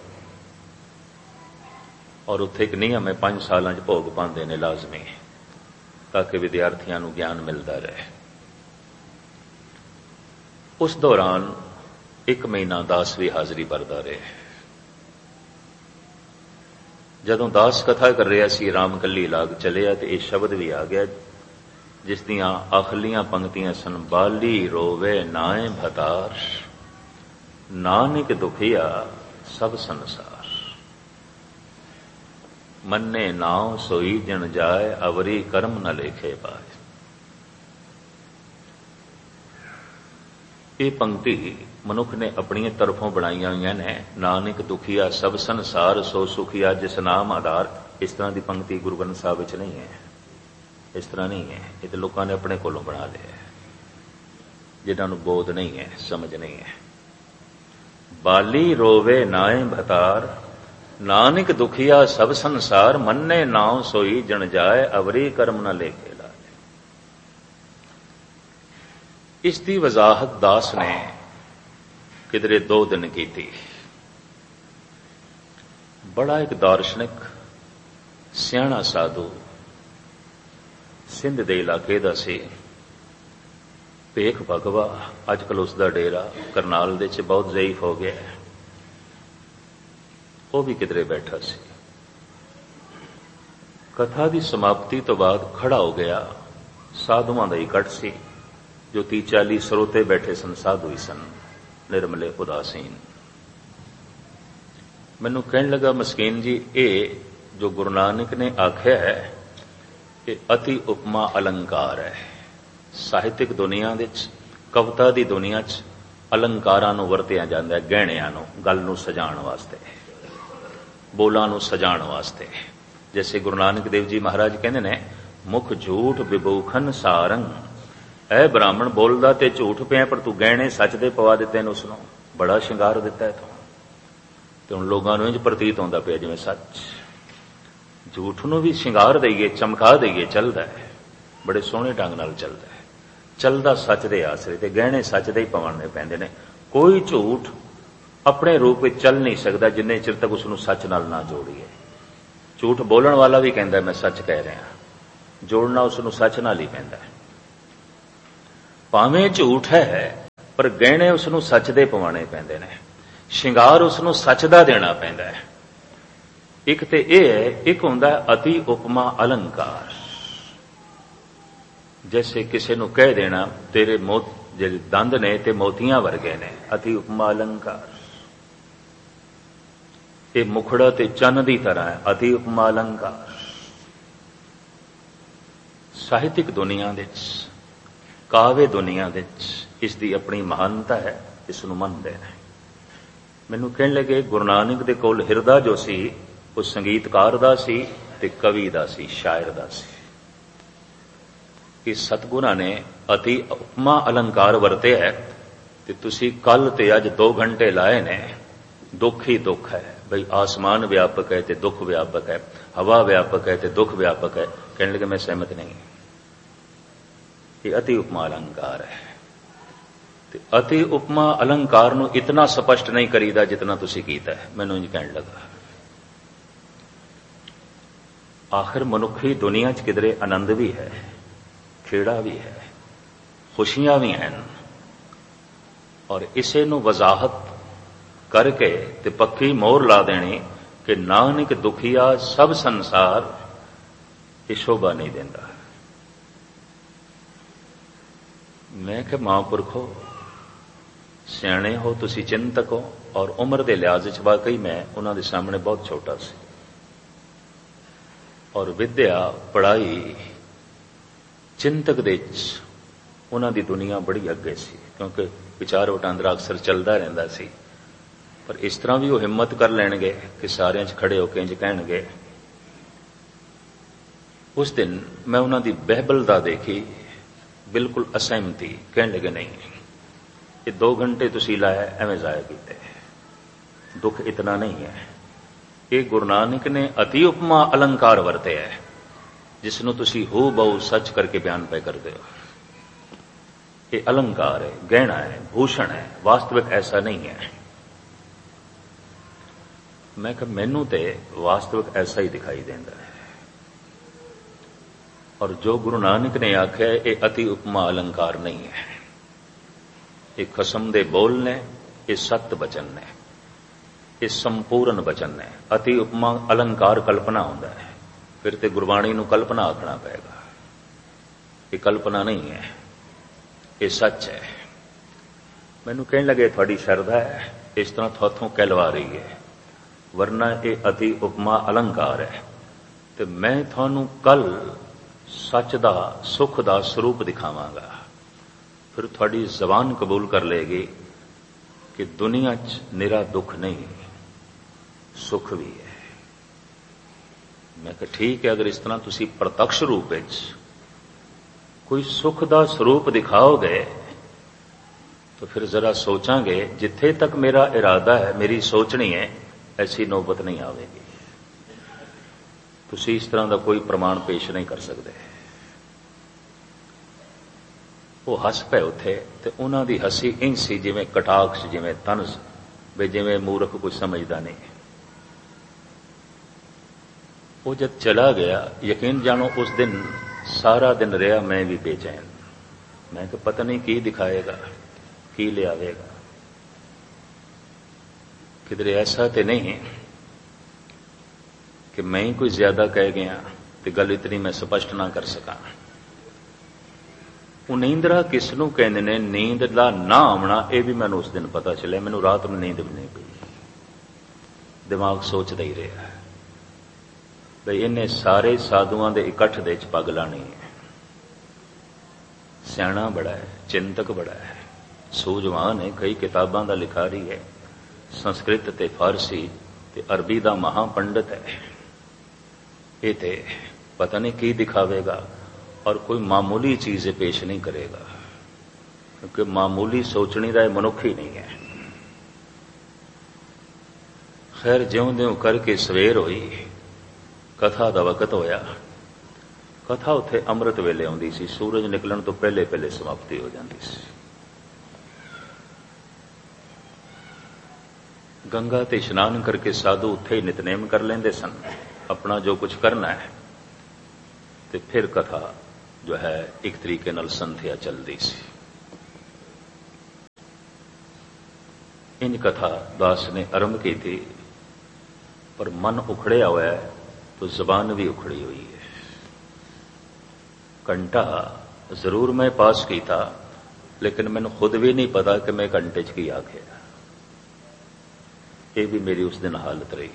और उत्थे एक नियम है, 5 सालां च भोग पांदे ने लाजमी, ताकि विद्यार्थियों को ज्ञान मिलता रहे। उस दौरान 1 महीना दास भी हाजरी भरदा रहे। जदों दास कथा कर रहा सी, रामकली लाग चलिया तो यह शब्द भी आ गया, जिस दियां आखिरलियां पंक्तियां सन, बाली रोवे नाए भतार, नानक दुखिया सब संसार, मन्ने नाव सोई जन जाए, अवरी कर्म न लेखे पाए। ये पंक्ति मनुख ने अपनी तरफों बनाई हुई ने। नानक दुखिया सब संसार, सो सुखिया जिस नाम आधार। इस तरह की पंक्ति गुरु ग्रंथ साहब विच नहीं है, इस तरह नहीं है। ये तो लोगों ने अपने कोलों बना लिया, जिन्होंने बोध नहीं है, समझ नहीं है। बाली रोवे नाए भतार, नानक दुखिया सब संसार, मन्ने नाव सोई जन जाए, अवरी कर्म न लेके लाए। इसकी वजाहत दास ने किधरे 2 दिन की थी। बड़ा एक दार्शनिक सियाणा साधु सिंध दे इलाके दा सी, भेख भगवा। अजकल उसका डेरा करनाल दे च बहुत ज़ईफ हो गया है। वो भी किधरे बैठा सी। कथा की समाप्ति तो बाद खड़ा हो गया। साधुआं दा इकट्ठ सी, जो 30-40 सरोते बैठे सन, साधु ही सन, निर्मले उदासीन। ਮੈਨੂੰ ਕਹਿਣ ਲੱਗਾ ਮਸਕੀਨ ਜੀ, ਇਹ ਜੋ ਗੁਰੂ ਨਾਨਕ ਨੇ ਆਖਿਆ ਹੈ ਇਹ ਅਤੀ ਉਪਮਾ ਅਲੰਕਾਰ ਹੈ। ਸਾਹਿਤਿਕ ਦੁਨੀਆ ਵਿੱਚ, ਕਵਿਤਾ ਦੀ ਦੁਨੀਆ 'ਚ ਅਲੰਕਾਰਾਂ ਨੂੰ ਵਰਤਿਆ ਜਾਂਦਾ ਹੈ, ਗਹਿਣਿਆਂ ਨੂੰ, ਗੱਲ ਨੂੰ ਸਜਾਉਣ ਵਾਸਤੇ, ਬੋਲਾਂ ਨੂੰ ਸਜਾਉਣ ਵਾਸਤੇ। ਜੈਸੇ ਗੁਰੂ ਨਾਨਕ ਦੇਵ ਜੀ ਮਹਾਰਾਜ ਕਹਿੰਦੇ ਨੇ, ਮੁਖ ਝੂਠ ਵਿਭੂਖਨ ਸਾਰੰਗ। ਐ ਬ੍ਰਾਹਮਣ ਬੋਲਦਾ ਤੇ ਝੂਠ ਪਿਆ, ਪਰ ਤੂੰ ਗਹਿਣੇ ਸੱਚ ਦੇ ਪਵਾ ਦਿੱਤੇ ਨੇ, ਉਸਨੂੰ ਬੜਾ ਸ਼ਿੰਗਾਰ ਦਿੱਤਾ ਹੈ ਤੂੰ। ਤੇ ਹੁਣ ਲੋਕਾਂ ਨੂੰ ਇੰਝ ਪ੍ਰਤੀਤ ਹੁੰਦਾ ਪਿਆ ਜਿਵੇਂ ਸੱਚ। ਝੂਠ ਨੂੰ ਵੀ ਸ਼ਿੰਗਾਰ ਦਈਏ, ਚਮਕਾ ਦਈਏ, ਚੱਲਦਾ ਹੈ, ਬੜੇ ਸੋਹਣੇ ਢੰਗ ਨਾਲ ਚੱਲਦਾ ਹੈ। ਚੱਲਦਾ ਸੱਚ ਦੇ ਆਸਰੇ, ਤੇ ਗਹਿਣੇ ਸੱਚ ਦੇ ਹੀ ਪਵਾਉਣੇ ਪੈਂਦੇ ਨੇ। ਕੋਈ ਝੂਠ ਆਪਣੇ ਰੂਪ ਵਿੱਚ ਚੱਲ ਨਹੀਂ ਸਕਦਾ ਜਿੰਨੇ ਚਿਰ ਤੱਕ ਉਸ ਨੂੰ ਸੱਚ ਨਾਲ ਨਾ ਜੋੜੀਏ। ਝੂਠ ਬੋਲਣ ਵਾਲਾ ਵੀ ਕਹਿੰਦਾ ਮੈਂ ਸੱਚ ਕਹਿ ਰਿਹਾ, ਜੋੜਨਾ ਉਸ ਨੂੰ ਸੱਚ ਨਾਲ ਹੀ ਪੈਂਦਾ। ਭਾਵੇਂ ਝੂਠ ਹੈ ਪਰ ਗਹਿਣੇ ਉਸ ਨੂੰ ਸੱਚ ਦੇ ਪਵਾਉਣੇ ਪੈਂਦੇ ਨੇ, ਸ਼ਿੰਗਾਰ ਉਸ ਨੂੰ ਸੱਚ ਦਾ ਦੇਣਾ ਪੈਂਦਾ ਹੈ। ਇੱਕ ਤੇ ਇਹ ਹੈ, ਇੱਕ ਹੁੰਦਾ ਅਤੀ ਉਪਮਾ ਅਲੰਕਾਰ। ਜੈਸੇ ਕਿਸੇ ਨੂੰ ਕਹਿ ਦੇਣਾ ਤੇਰੇ ਜਿਹੜੇ ਦੰਦ ਨੇ ਤੇ ਮੋਤੀਆਂ ਵਰਗੇ ਨੇ, ਅਤੀ ਉਪਮਾ ਅਲੰਕਾਰ। ਇਹ ਮੁਖੜਾ ਤੇ ਚੰਨ ਦੀ ਤਰ੍ਹਾਂ ਹੈ, ਅਤੀ ਉਪਮਾ ਅਲੰਕਾਰ। ਸਾਹਿਤਿਕ ਦੁਨੀਆ ਵਿੱਚ, ਕਾਵਿ ਦੁਨੀਆ ਵਿੱਚ ਇਸ ਦੀ ਆਪਣੀ ਮਹਾਨਤਾ ਹੈ, ਇਸ ਨੂੰ ਮੰਨਦੇ ਨੇ। ਮੈਨੂੰ ਕਹਿਣ ਲੱਗੇ ਗੁਰੂ ਨਾਨਕ ਦੇ ਕੋਲ ਹਿਰਦਾ ਜੋ ਸੀ ਉਹ ਸੰਗੀਤਕਾਰ ਦਾ ਸੀ ਤੇ ਕਵੀ ਦਾ ਸੀ, ਸ਼ਾਇਰ ਦਾ ਸੀ। ਕਿ ਸਤਿਗੁਰਾਂ ਨੇ ਅਤੀ ਉਪਮਾ ਅਲੰਕਾਰ ਵਰਤੇ ਹੈ ਤੇ ਤੁਸੀਂ ਕੱਲ ਤੇ ਅੱਜ 2 ਘੰਟੇ ਲਾਏ ਨੇ। ਦੁੱਖ ਹੀ ਦੁੱਖ ਹੈ ਬਈ, ਆਸਮਾਨ ਵਿਆਪਕ ਹੈ ਤੇ ਦੁੱਖ ਵਿਆਪਕ ਹੈ, ਹਵਾ ਵਿਆਪਕ ਹੈ ਤੇ ਦੁੱਖ ਵਿਆਪਕ ਹੈ। ਕਹਿਣ ਲੱਗੇ ਮੈਂ ਸਹਿਮਤ ਨਹੀਂ, ਇਹ ਅਤੀ ਉਪਮਾ ਅਲੰਕਾਰ ਹੈ। ਤੇ ਅਤੀ ਉਪਮਾ ਅਲੰਕਾਰ ਨੂੰ ਇਤਨਾ ਸਪਸ਼ਟ ਨਹੀਂ ਕਰੀਦਾ ਜਿਤਨਾ ਤੁਸੀਂ ਕੀਤਾ ਹੈ। ਮੈਨੂੰ ਇੰਝ ਕਹਿਣ ਲੱਗਾ, ਆਖਿਰ ਮਨੁੱਖੀ ਦੁਨੀਆ 'ਚ ਕਿਧਰੇ ਆਨੰਦ ਵੀ ਹੈ, ਖੇੜਾ ਵੀ ਹੈ, ਖੁਸ਼ੀਆਂ ਵੀ ਹਨ, ਔਰ ਇਸੇ ਨੂੰ ਵਜ਼ਾਹਤ ਕਰਕੇ ਤੇ ਪੱਕੀ ਮੋਹਰ ਲਾ ਦੇਣੀ ਕਿ ਨਾਨਕ ਦੁਖੀਆ ਸਭ ਸੰਸਾਰ, ਇਹ ਸ਼ੋਭਾ ਨਹੀਂ ਦਿੰਦਾ। ਮੈਂ ਕਿ ਮਹਾਂਪੁਰਖੋ ਸਿਆਣੇ ਹੋ ਤੁਸੀਂ, ਚਿੰਤਕ ਹੋ, ਔਰ ਉਮਰ ਦੇ ਲਿਹਾਜ਼ ਵਿੱਚ ਵਾਕਈ ਮੈਂ ਉਹਨਾਂ ਦੇ ਸਾਹਮਣੇ ਬਹੁਤ ਛੋਟਾ ਸੀ, ਔਰ ਵਿਦਿਆ ਪੜ੍ਹਾਈ ਚਿੰਤਕ ਦੇ ਵਿੱਚ ਉਹਨਾਂ ਦੀ ਦੁਨੀਆ ਬੜੀ ਅੱਗੇ ਸੀ, ਕਿਉਂਕਿ ਵਿਚਾਰ ਵਟਾਂਦਰਾ ਅਕਸਰ ਚੱਲਦਾ ਰਹਿੰਦਾ ਸੀ। ਪਰ ਇਸ ਤਰ੍ਹਾਂ ਵੀ ਉਹ ਹਿੰਮਤ ਕਰ ਲੈਣਗੇ ਕਿ ਸਾਰਿਆਂ 'ਚ ਖੜੇ ਹੋ ਕੇ ਇੰਝ ਕਹਿਣਗੇ। ਉਸ ਦਿਨ ਮੈਂ ਉਹਨਾਂ ਦੀ ਬਹਿਬਲਤਾ ਦੇਖੀ, ਬਿਲਕੁਲ ਅਸਹਿਮਤੀ। ਕਹਿਣ ਲੱਗੇ ਨਹੀਂ, ਇਹ 2 ਘੰਟੇ ਤੁਸੀਂ ਲਾਇਆ ਐਵੇਂ ਜ਼ਾਇਆ ਕੀਤੇ, ਦੁੱਖ ਇਤਨਾ ਨਹੀਂ ਹੈ। ਇਹ ਗੁਰੂ ਨਾਨਕ ਨੇ ਅਤੀ ਉਪਮਾ ਅਲੰਕਾਰ ਵਰਤਿਆ ਹੈ, ਜਿਸ ਨੂੰ ਤੁਸੀਂ ਹੂ ਬਹੁ ਸੱਚ ਕਰਕੇ ਬਿਆਨ ਪੈ ਕਰਦੇ ਹੋ। ਇਹ ਅਲੰਕਾਰ ਹੈ, ਗਹਿਣਾ ਹੈ, ਭੂਸ਼ਣ ਹੈ, ਵਾਸਤਵਿਕ ਐਸਾ ਨਹੀਂ ਹੈ। ਮੈਂ ਕਿਹਾ ਮੈਨੂੰ ਤੇ ਵਾਸਤਵਿਕ ਐਸਾ ਹੀ ਦਿਖਾਈ ਦਿੰਦਾ ਹੈ, ਔਰ ਜੋ ਗੁਰੂ ਨਾਨਕ ਨੇ ਆਖਿਆ ਇਹ ਅਤੀ ਉਪਮਾ ਅਲੰਕਾਰ ਨਹੀਂ ਹੈ। ਇਹ ਖਸਮ ਦੇ ਬੋਲ ਨੇ, ਇਹ ਸਤ ਬਚਨ ਨੇ, ਇਹ ਸੰਪੂਰਨ ਬਚਨ ਨੇ। ਅਤੀ ਉਪਮਾ ਅਲੰਕਾਰ ਕਲਪਨਾ ਹੁੰਦਾ ਹੈ, ਫਿਰ ਤੇ ਗੁਰਬਾਣੀ ਨੂੰ ਕਲਪਨਾ ਆਖਣਾ ਪਏਗਾ। ਇਹ ਕਲਪਨਾ ਨਹੀਂ ਹੈ, ਇਹ ਸੱਚ ਹੈ। ਮੈਨੂੰ ਕਹਿਣ ਲੱਗੇ ਤੁਹਾਡੀ ਸ਼ਰਧਾ ਹੈ, ਇਸ ਤਰ੍ਹਾਂ ਤੁਹਾਥੋਂ ਕਹਿਲਵਾ ਰਹੀ ਹੈ, ਵਰਨਾ ਇਹ ਅਤੀ ਉਪਮਾ ਅਲੰਕਾਰ ਹੈ। ਤੇ ਮੈਂ ਤੁਹਾਨੂੰ ਕੱਲ ਸੱਚ ਦਾ, ਸੁੱਖ ਦਾ ਸਰੂਪ ਦਿਖਾਵਾਂਗਾ, ਫਿਰ ਤੁਹਾਡੀ ਜ਼ਬਾਨ ਕਬੂਲ ਕਰ ਲਏਗੀ ਕਿ ਦੁਨੀਆ 'ਚ ਨਿਰਾ ਦੁੱਖ ਨਹੀਂ, ਸੁੱਖ ਵੀ ਹੈ। ਮੈਂ ਕਿਹਾ ਠੀਕ ਹੈ, ਅਗਰ ਇਸ ਤਰ੍ਹਾਂ ਤੁਸੀਂ ਪ੍ਰਤੱਖ ਰੂਪ ਵਿੱਚ ਕੋਈ ਸੁੱਖ ਦਾ ਸਰੂਪ ਦਿਖਾਓਗੇ ਤਾਂ ਫਿਰ ਜ਼ਰਾ ਸੋਚਾਂਗੇ। ਜਿੱਥੇ ਤੱਕ ਮੇਰਾ ਇਰਾਦਾ ਹੈ, ਮੇਰੀ ਸੋਚਣੀ ਹੈ, ਐਸੀ ਨੌਬਤ ਨਹੀਂ ਆਵੇਗੀ। ਤੁਸੀਂ ਇਸ ਤਰ੍ਹਾਂ ਦਾ ਕੋਈ ਪ੍ਰਮਾਣ ਪੇਸ਼ ਨਹੀਂ ਕਰ ਸਕਦੇ। ਉਹ ਹੱਸ ਪਏ ਉੱਥੇ, ਤੇ ਉਹਨਾਂ ਦੀ ਹੱਸੀ ਇੰਝ ਸੀ ਜਿਵੇਂ ਕਟਾਕਸ਼, ਜਿਵੇਂ ਤਨਜ਼, ਵੀ ਜਿਵੇਂ ਮੂਰਖ ਕੁਝ ਸਮਝਦਾ ਨਹੀਂ। ਉਹ ਜਦ ਚਲਾ ਗਿਆ, ਯਕੀਨ ਜਾਣੋ ਉਸ ਦਿਨ ਸਾਰਾ ਦਿਨ ਰਿਹਾ ਮੈਂ ਵੀ ਬੇਚੈਨ। ਮੈਂ ਕਿ ਪਤਾ ਨਹੀਂ ਕੀ ਦਿਖਾਏਗਾ, ਕੀ ਲਿਆਵੇਗਾ। ਕਿਧਰੇ ਐਸਾ ਤੇ ਨਹੀਂ ਕਿ ਮੈਂ ਹੀ ਕੋਈ ਜ਼ਿਆਦਾ ਕਹਿ ਗਿਆ ਤੇ ਗੱਲ ਇਤਨੀ ਮੈਂ ਸਪਸ਼ਟ ਨਾ ਕਰ ਸਕਾਂ। ਉਹ ਨੀਂਦਰਾ ਕਿਸ ਨੂੰ ਕਹਿੰਦੇ ਨੇ, ਨੀਂਦ ਦਾ ਨਾ ਆਉਣਾ, ਇਹ ਵੀ ਮੈਨੂੰ ਉਸ ਦਿਨ ਪਤਾ ਚੱਲਿਆ। ਮੈਨੂੰ ਰਾਤ ਨੂੰ ਨੀਂਦ ਵੀ ਨਹੀਂ ਪਈ, ਦਿਮਾਗ ਸੋਚਦਾ ਹੀ ਰਿਹਾ ਬਈ ਇਹਨੇ ਸਾਰੇ ਸਾਧੂਆਂ ਦੇ ਇਕੱਠ ਦੇ ਵਿੱਚ ਪੱਗ ਲਾਣੀ ਹੈ। ਸਿਆਣਾ ਬੜਾ ਹੈ, ਚਿੰਤਕ ਬੜਾ ਹੈ, ਸੂਝਵਾਨ ਹੈ, ਕਈ ਕਿਤਾਬਾਂ ਦਾ ਲਿਖਾਰੀ ਹੈ, ਸੰਸਕ੍ਰਿਤ ਤੇ ਫਾਰਸੀ ਤੇ ਅਰਬੀ ਦਾ ਮਹਾ ਪੰਡਤ ਹੈ। ਇਹ ਤੇ ਪਤਾ ਨਹੀਂ ਕੀ ਦਿਖਾਵੇਗਾ ਔਰ ਕੋਈ ਮਾਮੂਲੀ ਚੀਜ਼ ਪੇਸ਼ ਨਹੀਂ ਕਰੇਗਾ, ਕਿਉਂਕਿ ਮਾਮੂਲੀ ਸੋਚਣੀ ਦਾ ਇਹ ਮਨੁੱਖ ਹੀ ਨਹੀਂ ਹੈ। ਖੈਰ ਜਿਉਂ-ਜਿਉਂ ਕਰਕੇ ਸਵੇਰ ਹੋਈ, ਕਥਾ ਦਾ ਵਕਤ ਹੋਇਆ। ਕਥਾ ਉੱਥੇ ਅੰਮ੍ਰਿਤ ਵੇਲੇ ਆਉਂਦੀ ਸੀ, ਸੂਰਜ ਨਿਕਲਣ ਤੋਂ ਪਹਿਲੇ ਪਹਿਲੇ ਸਮਾਪਤੀ ਹੋ ਜਾਂਦੀ ਸੀ। ਗੰਗਾ ਤੇ ਇਸ਼ਨਾਨ ਕਰਕੇ ਸਾਧੂ ਉੱਥੇ ਹੀ ਨਿਤਨੇਮ ਕਰ ਲੈਂਦੇ ਸਨ, ਆਪਣਾ ਜੋ ਕੁਝ ਕਰਨਾ ਹੈ, ਤੇ ਫਿਰ ਕਥਾ ਜੋ ਹੈ ਇੱਕ ਤਰੀਕੇ ਨਾਲ ਸੰਧਿਆ ਚੱਲਦੀ ਸੀ। ਇੰਜ ਕਥਾ ਦਾਸ ਨੇ ਆਰੰਭ ਕੀਤੀ, ਪਰ ਮਨ ਉਖੜਿਆ ਹੋਇਆ ਹੈ तो ਜ਼ਬਾਨ ਵੀ ਉਖੜੀ ਹੋਈ ਹੈ। ਘੰਟਾ ਜ਼ਰੂਰ ਮੈਂ ਪਾਸ ਕੀਤਾ, ਲੇਕਿਨ ਮੈਨੂੰ ਖੁਦ ਵੀ ਨਹੀਂ ਪਤਾ ਕਿ ਮੈਂ ਘੰਟੇ 'ਚ ਕੀ ਆਖਿਆ। ਇਹ ਵੀ ਮੇਰੀ ਉਸ ਦਿਨ ਹਾਲਤ ਰਹੀ।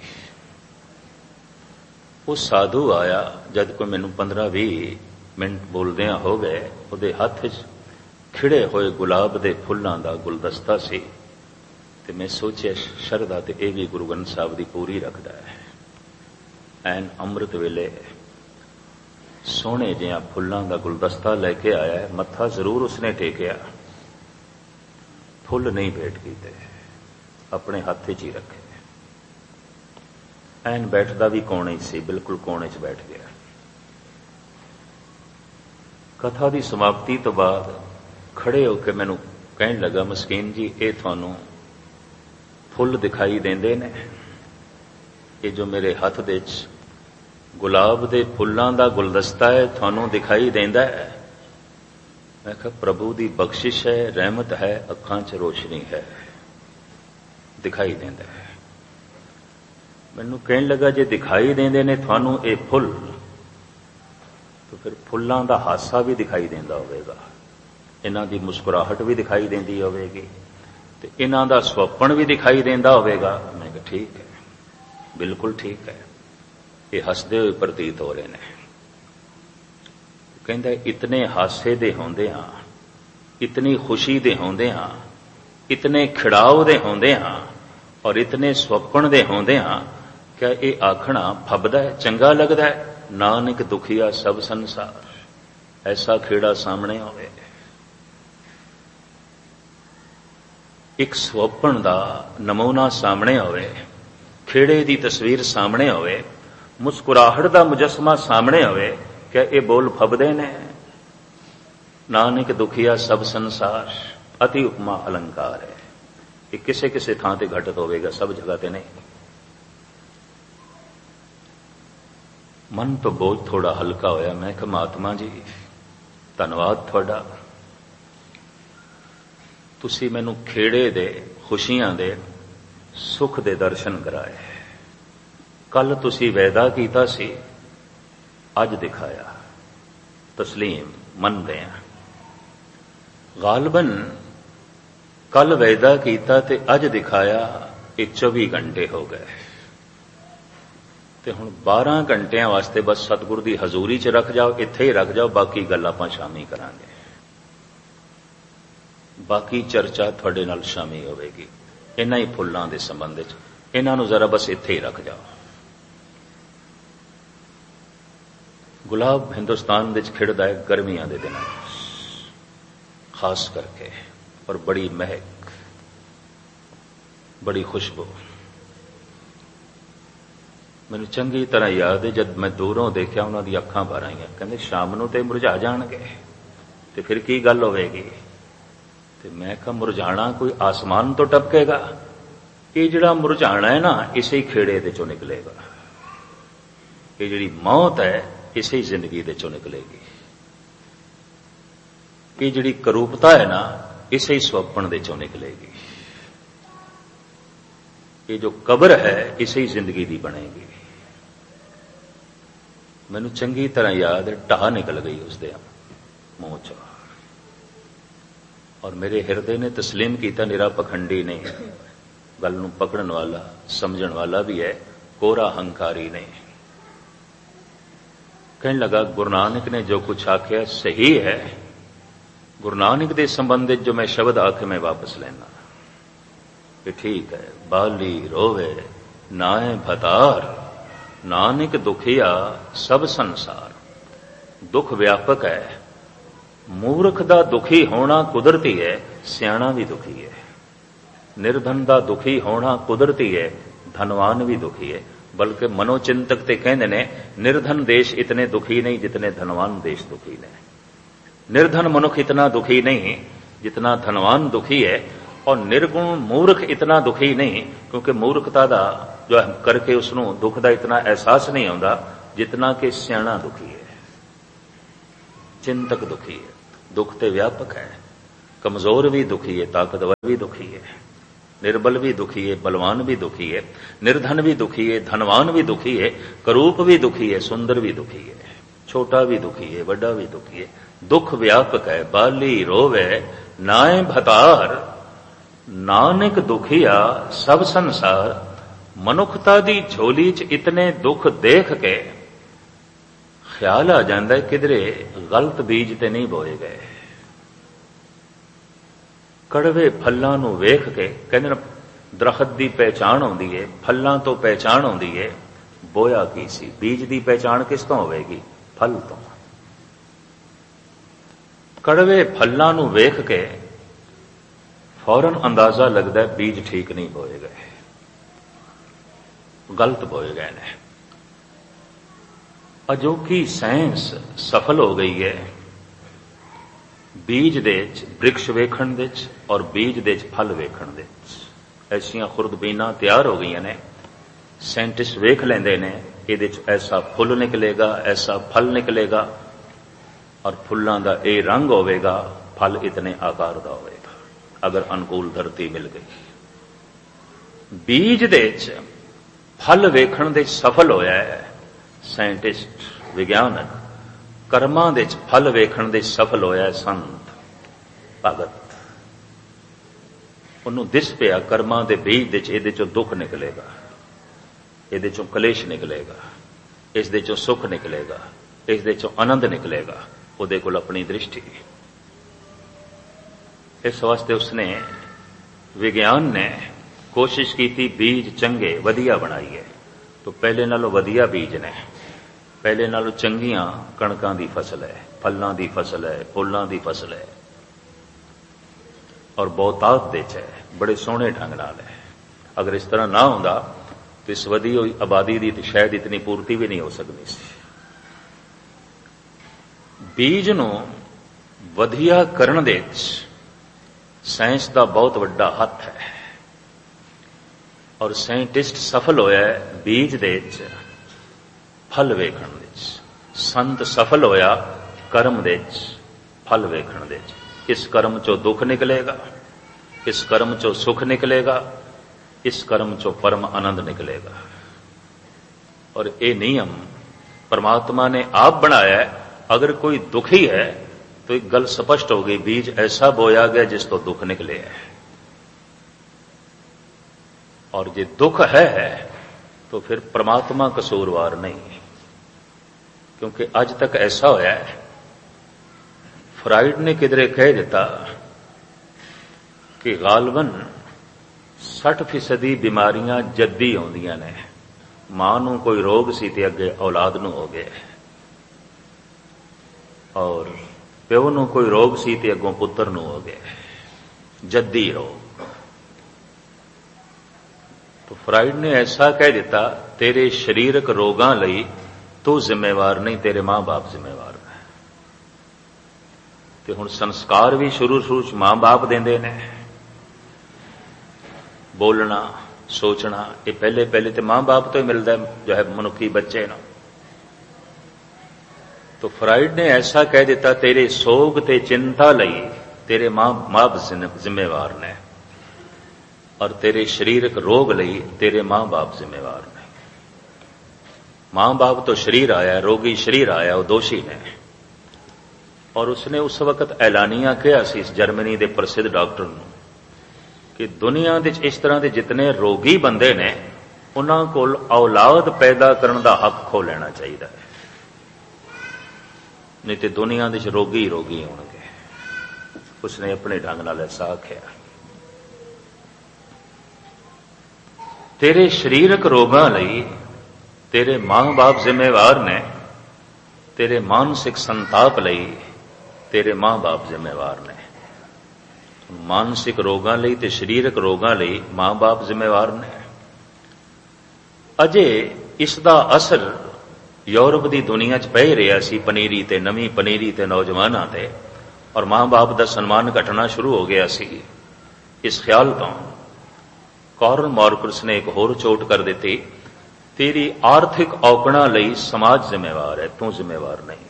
ਉਹ ਸਾਧੂ ਆਇਆ, ਜਦ ਕੋਈ ਮੈਨੂੰ 15-20 ਮਿੰਟ ਬੋਲਦਿਆਂ ਹੋ ਗਏ, ਉਹਦੇ ਹੱਥ 'ਚ ਖਿੜੇ ਹੋਏ ਗੁਲਾਬ ਦੇ ਫੁੱਲਾਂ ਦਾ ਗੁਲਦਸਤਾ ਸੀ, ਤੇ ਮੈਂ ਸੋਚਿਆ ਸ਼ਰਧਾ ਤੇ ਇਹ ਵੀ ਗੁਰੂ ਗ੍ਰੰਥ ਸਾਹਿਬ ਦੀ ਪੂਰੀ ਰੱਖਦਾ ਹੈ। ਐਨ ਅੰਮ੍ਰਿਤ ਵੇਲੇ ਸੋਹਣੇ ਜਿਹਾ ਫੁੱਲਾਂ ਦਾ ਗੁਲਦਸਤਾ ਲੈ ਕੇ ਆਇਆ ਹੈ। ਮੱਥਾ ਜ਼ਰੂਰ ਉਸਨੇ ਟੇਕਿਆ, ਫੁੱਲ ਨਹੀਂ ਭੇਟ ਕੀਤੇ, ਆਪਣੇ ਹੱਥ 'ਚ ਹੀ ਰੱਖੇ। ਐਨ ਬੈਠਦਾ ਵੀ ਕੋਣੇ 'ਚ ਸੀ, ਬਿਲਕੁਲ ਕੋਣੇ 'ਚ ਬੈਠ ਗਿਆ। ਕਥਾ ਦੀ ਸਮਾਪਤੀ ਤੋਂ ਬਾਅਦ ਖੜੇ ਹੋ ਕੇ ਮੈਨੂੰ ਕਹਿਣ ਲੱਗਾ, ਮਸਕੀਨ ਜੀ, ਇਹ ਤੁਹਾਨੂੰ ਫੁੱਲ ਦਿਖਾਈ ਦਿੰਦੇ ਨੇ? ਇਹ ਜੋ ਮੇਰੇ ਹੱਥ ਦੇ 'ਚ ਗੁਲਾਬ ਦੇ ਫੁੱਲਾਂ ਦਾ ਗੁਲਦਸਤਾ ਹੈ, ਤੁਹਾਨੂੰ ਦਿਖਾਈ ਦਿੰਦਾ ਹੈ? ਮੈਂ ਕਿਹਾ, ਪ੍ਰਭੂ ਦੀ ਬਖਸ਼ਿਸ਼ ਹੈ, ਰਹਿਮਤ ਹੈ, ਅੱਖਾਂ 'ਚ ਰੋਸ਼ਨੀ ਹੈ, ਦਿਖਾਈ ਦਿੰਦਾ ਹੈ। ਮੈਨੂੰ ਕਹਿਣ ਲੱਗਾ, ਜੇ ਦਿਖਾਈ ਦਿੰਦੇ ਨੇ ਤੁਹਾਨੂੰ ਇਹ ਫੁੱਲ, ਤਾਂ ਫਿਰ ਫੁੱਲਾਂ ਦਾ ਹਾਸਾ ਵੀ ਦਿਖਾਈ ਦਿੰਦਾ ਹੋਵੇਗਾ, ਇਹਨਾਂ ਦੀ ਮੁਸਕਰਾਹਟ ਵੀ ਦਿਖਾਈ ਦਿੰਦੀ ਹੋਵੇਗੀ, ਤੇ ਇਹਨਾਂ ਦਾ ਸੁਪਨ ਵੀ ਦਿਖਾਈ ਦਿੰਦਾ ਹੋਵੇਗਾ। ਮੈਂ ਕਿਹਾ, ਠੀਕ ਹੈ, ਬਿਲਕੁਲ ਠੀਕ ਹੈ, ਇਹ ਹੱਸਦੇ ਹੋਏ ਪ੍ਰਤੀਤ ਹੋ ਰਹੇ ਨੇ। ਕਹਿੰਦਾ, ਇਤਨੇ ਹਾਸੇ ਦੇ ਹੁੰਦੇ ਹਾਂ, ਇਤਨੀ ਖੁਸ਼ੀ ਦੇ ਹੁੰਦੇ ਹਾਂ, ਇਤਨੇ ਖਿੜਾਓ ਦੇ ਹੁੰਦੇ ਹਾਂ, ਔਰ ਇਤਨੇ ਸੁਪਨ ਦੇ ਹੁੰਦੇ ਹਾਂ, ਕਿ ਇਹ ਆਖਣਾ ਫੱਬਦਾ ਹੈ, ਚੰਗਾ ਲੱਗਦਾ ਹੈ? ਨਾਨਕ ਦੁਖੀਆ ਸਭ ਸੰਸਾਰ, ਐਸਾ ਖੇੜਾ ਸਾਹਮਣੇ ਹੋਵੇ। ਇੱਕ ਸੁਪਨ ਦਾ ਨਮੂਨਾ ਸਾਹਮਣੇ ਹੋਵੇ, ਖੇੜੇ ਦੀ ਤਸਵੀਰ ਸਾਹਮਣੇ ਹੋਵੇ, ਮੁਸਕਰਾਹਟ ਦਾ ਮੁਜੱਸਮਾ ਸਾਹਮਣੇ ਹੋਵੇ, ਕਿ ਇਹ ਬੋਲ ਫੱਬਦੇ ਨੇ। ਨਾਨਕ ਦੁਖੀਆ ਸਭ ਸੰਸਾਰ, ਅਤੀ ਉਪਮਾ ਅਲੰਕਾਰ ਹੈ। ਇਹ ਕਿਸੇ ਕਿਸੇ ਥਾਂ ਤੇ ਘਟਤ ਹੋਵੇਗਾ, ਸਭ ਜਗ੍ਹਾ ਤੇ ਨਹੀਂ। ਮਨ ਤੋਂ ਬੋਝ ਥੋੜਾ ਹਲਕਾ ਹੋਇਆ। ਮੈਂ ਕਿਹਾ, ਮਹਾਤਮਾ ਜੀ, ਧੰਨਵਾਦ ਤੁਹਾਡਾ, ਤੁਸੀਂ ਮੈਨੂੰ ਖੇੜੇ ਦੇ, ਖੁਸ਼ੀਆਂ ਦੇ, ਸੁਖ ਦੇ ਦਰਸ਼ਨ ਕਰਾਏ। ਕੱਲ ਤੁਸੀਂ ਵਾਅਦਾ ਕੀਤਾ ਸੀ, ਅੱਜ ਦਿਖਾਇਆ। ਤਸਲੀਮ ਮੰਨਦੇ ਹਾਂ। ਗਾਲਬਨ ਕੱਲ ਵਾਅਦਾ ਕੀਤਾ ਤੇ ਅੱਜ ਦਿਖਾਇਆ, ਇਹ 24 ਘੰਟੇ ਹੋ ਗਏ, ਤੇ ਹੁਣ 12 ਘੰਟਿਆਂ ਵਾਸਤੇ ਬਸ ਸਤਿਗੁਰ ਦੀ ਹਜ਼ੂਰੀ 'ਚ ਰੱਖ ਜਾਓ, ਇੱਥੇ ਹੀ ਰੱਖ ਜਾਓ, ਬਾਕੀ ਗੱਲ ਆਪਾਂ ਸ਼ਾਮੀ ਕਰਾਂਗੇ। ਬਾਕੀ ਚਰਚਾ ਤੁਹਾਡੇ ਨਾਲ ਸ਼ਾਮੀ ਹੋਵੇਗੀ, ਇਹਨਾਂ ਹੀ ਫੁੱਲਾਂ ਦੇ ਸੰਬੰਧ ਵਿੱਚ। ਇਹਨਾਂ ਨੂੰ ਜ਼ਰਾ ਬਸ ਇੱਥੇ ਹੀ ਰੱਖ ਜਾਓ। ਗੁਲਾਬ ਹਿੰਦੁਸਤਾਨ ਵਿੱਚ ਖਿੜਦਾ ਹੈ ਗਰਮੀਆਂ ਦੇ ਦਿਨਾਂ ਵਿੱਚ ਖਾਸ ਕਰਕੇ, ਔਰ ਬੜੀ ਮਹਿਕ, ਬੜੀ ਖੁਸ਼ਬੂ। ਮੈਨੂੰ ਚੰਗੀ ਤਰ੍ਹਾਂ ਯਾਦ ਹੈ, ਜਦ ਮੈਂ ਦੂਰੋਂ ਦੇਖਿਆ, ਉਹਨਾਂ ਦੀ ਅੱਖਾਂ ਭਰ ਆਈਆਂ। ਕਹਿੰਦੇ, ਸ਼ਾਮ ਨੂੰ ਤੇ ਮੁਰਝਾ ਜਾਣਗੇ, ਤੇ ਫਿਰ ਕੀ ਗੱਲ ਹੋਵੇਗੀ? ਤੇ ਮੈਂ ਕਿਹਾ, ਮੁਰਝਾਣਾ ਕੋਈ ਆਸਮਾਨ ਤੋਂ ਟਪਕੇਗਾ? ਇਹ ਜਿਹੜਾ ਮੁਰਝਾਣਾ ਹੈ ਨਾ, ਇਸੇ ਹੀ ਖੇੜੇ ਦੇ ਚੋਂ ਨਿਕਲੇਗਾ। ਇਹ ਜਿਹੜੀ ਮੌਤ ਹੈ, ਇਸੇ ਹੀ ਜ਼ਿੰਦਗੀ ਦੇ ਚੋਂ ਨਿਕਲੇਗੀ। ਇਹ ਜਿਹੜੀ ਕਰੂਪਤਾ ਹੈ ਨਾ, ਇਸੇ ਹੀ ਸੁਪਨ ਦੇ ਚੋਂ ਨਿਕਲੇਗੀ। ਇਹ ਜੋ ਕਬਰ ਹੈ, ਇਸੇ ਹੀ ਜ਼ਿੰਦਗੀ ਦੀ ਬਣੇਗੀ। ਮੈਨੂੰ ਚੰਗੀ ਤਰ੍ਹਾਂ ਯਾਦ ਹੈ, ਢਾਹ ਨਿਕਲ ਗਈ ਉਸਦੇ ਮੂੰਹ ਚੋਂ, ਔਰ ਮੇਰੇ ਹਿਰਦੇ ਨੇ ਤਸਲੀਮ ਕੀਤਾ, ਨਿਰਾ ਪਖੰਡੀ ਨਹੀਂ, गल नूं पकड़न वाला समझण वाला भी है, कोरा हंकारी नहीं। कहने लगा गुरु नानक ने जो कुछ आख्या सही है, गुरु नानक के संबंधित जो मैं शब्द आखे मैं वापस लेना कि ठीक है। बाली रोवे नाए भतार, नानक दुखिया सब संसार। दुख व्यापक है, मूर्ख दा दुखी होना कुदरती है, सियाणा भी दुखी है। निर्धन दा दुखी होना कुदरती है, धनवान भी दुखी है। बल्कि मनोचिंतक ते कहंदे ने निर्धन देश इतने दुखी नहीं जितने धनवान देश दुखी ने। निर्धन मनुख इतना दुखी नहीं जितना धनवान दुखी है, और निर्गुण मूर्ख इतना दुखी नहीं, क्योंकि मूर्खता दा जो करके उसनों दुख दा इतना एहसास नहीं होता जितना कि सियाणा दुखी है, चिंतक दुखी है। दुख ते व्यापक है, कमजोर भी दुखी है, ताकतवर भी दुखी है, निर्बल भी दुखी है, बलवान भी दुखी है, निर्धन भी दुखी है, धनवान भी दुखी है, करूप भी दुखी है, सुंदर भी दुखी है, छोटा भी दुखी है, बड़ा भी दुखी है। दुख व्यापक है। बाली रोवे नाए भतार, नानक दुखिया सब संसार। मनुखता दी झोली च इतने दुख देख के ख्याल आ जाता है किधरे गलत बीज ते नहीं बोए गए। कड़वे फलों नूं वेख के कहंदे ने दरखत की पहचान आउंदी है, फलों तो पहचान आउंदी है, बोया की सी। बीज की पहचान किस तो होवेगी? फल तो। कड़वे फलों नूं वेख के फौरन अंदाजा लगता है बीज ठीक नहीं बोए गए, गलत बोए गए ने। अजोकी साइंस सफल हो गई है बीज दे वृक्ष वेखण दे और बीज दे फल वेखण दे। ऐसियां खुर्दबीना तैयार हो गई ने, साइंटिस्ट वेख लेंदे ने इहदे च ऐसा फुल निकलेगा, ऐसा फल निकलेगा, और फुल्लां दा ये रंग होवेगा, फल इतने आकार दा होवेगा अगर अनुकूल धरती मिल गई। बीज दे फल वेखण दे सफल होया है साइंटिस्ट विज्ञानक, कर्मां दे फल वेखण दे सफल होया है संत भगत। उन्होंने दिस पिया कर्मां दे बीज दे इहदे चों दुख निकलेगा, इहदे चों कलेश निकलेगा, इस दे चों सुख निकलेगा, इस दे चों आनंद निकलेगा। उहदे कोल अपनी दृष्टि। इस वास्ते उसने विज्ञान ने कोशिश की थी बीज चंगे वधिया बनाई है। तो पहले नालों वधिया बीज ने, पहले नालों चंगियां कणकां दी फसल है, फलां दी फसल है, फुलां दी फसल है, और बहुतात दे च है, बड़े सोहने ढंग नाल है। अगर इस तरह ना होंदा तो इस वधी हुई आबादी की शायद इतनी पूर्ति भी नहीं हो सकती सी। बीज नूं वधिया करन दे साइंस का बहुत वड्डा हथ है, और साइंटिस्ट सफल होया है बीज दे फल वेखण दे। संत सफल होया कर्म दे फल वेखण दे। इस कर्म चो दुख निकलेगा, इस कर्म चो सुख निकलेगा, इस कर्म चो परम आनंद निकलेगा। और ये नियम परमात्मा ने आप बनाया है। अगर कोई दुखी है तो एक गल स्पष्ट हो गई, बीज ऐसा बोया गया जिस तो दुख निकले है। और जे दुख है तो फिर परमात्मा कसूरवार नहीं, क्योंकि आज तक ऐसा होया है। फ्राइड ने किधरे कह दिता कि गालबन 60% बीमारियां जद्दी आउंदियां ने। मां नूं कोई रोग सी ते अगे औलाद नूं हो गया, और प्यो नूं कोई रोग सी ते अगों पुत्र नूं हो गया, जद्दी रोग। तो फ्राइड ने ऐसा कह दिता, तेरे शरीरक रोगां लई तू जिम्मेवार नहीं, तेरे मां बाप जिम्मेवार है। ते हुण संस्कार भी शुरू च मां बाप देंदे ने। बोलना सोचना ये पहले तो मां बाप तो ही मिलता है, जो है मनुखी बच्चे ना। तो फ्राइड ने ऐसा कह दिता, तेरे सोग ते चिंता लई तेरे मां बाप जिम्मेवार ने, और तेरे शरीरक रोग लई तेरे मां बाप जिम्मेवार ने। मां बाप तो शरीर आया, रोगी शरीर आया, वो दोषी ने। और उसने उस वक्त ऐलानिया कहा सी इस जर्मनी के प्रसिद्ध डॉक्टर नूं कि दुनिया दे इस तरह के जितने रोगी बंदे ने उन्हां कोल औलाद पैदा करने का हक खो लेना चाहिए, नहीं तो दुनिया दे रोगी रोगी होणगे। उसने अपने ढंग नाल ऐसा आख्या। तेरे शरीरक रोगां लई तेरे मां बाप जिम्मेवार ने, तेरे मानसिक संताप लई तेरे मां बाप जिम्मेवार ने। मानसिक रोगां लई ते शरीरक रोगां लई मां बाप जिम्मेवार ने। अजे इसका असर यूरोप की दुनिया च पै रहा सी, पनीरी ते नवी पनीरी ते नौजवानों ते, और मां बाप का सन्मान घटना शुरू हो गया सी। इस ख्याल तो कार्ल मार्क्स ने एक होर चोट कर दी, तेरी आर्थिक औकड़ा लई समाज जिम्मेवार है, तू जिम्मेवार नहीं।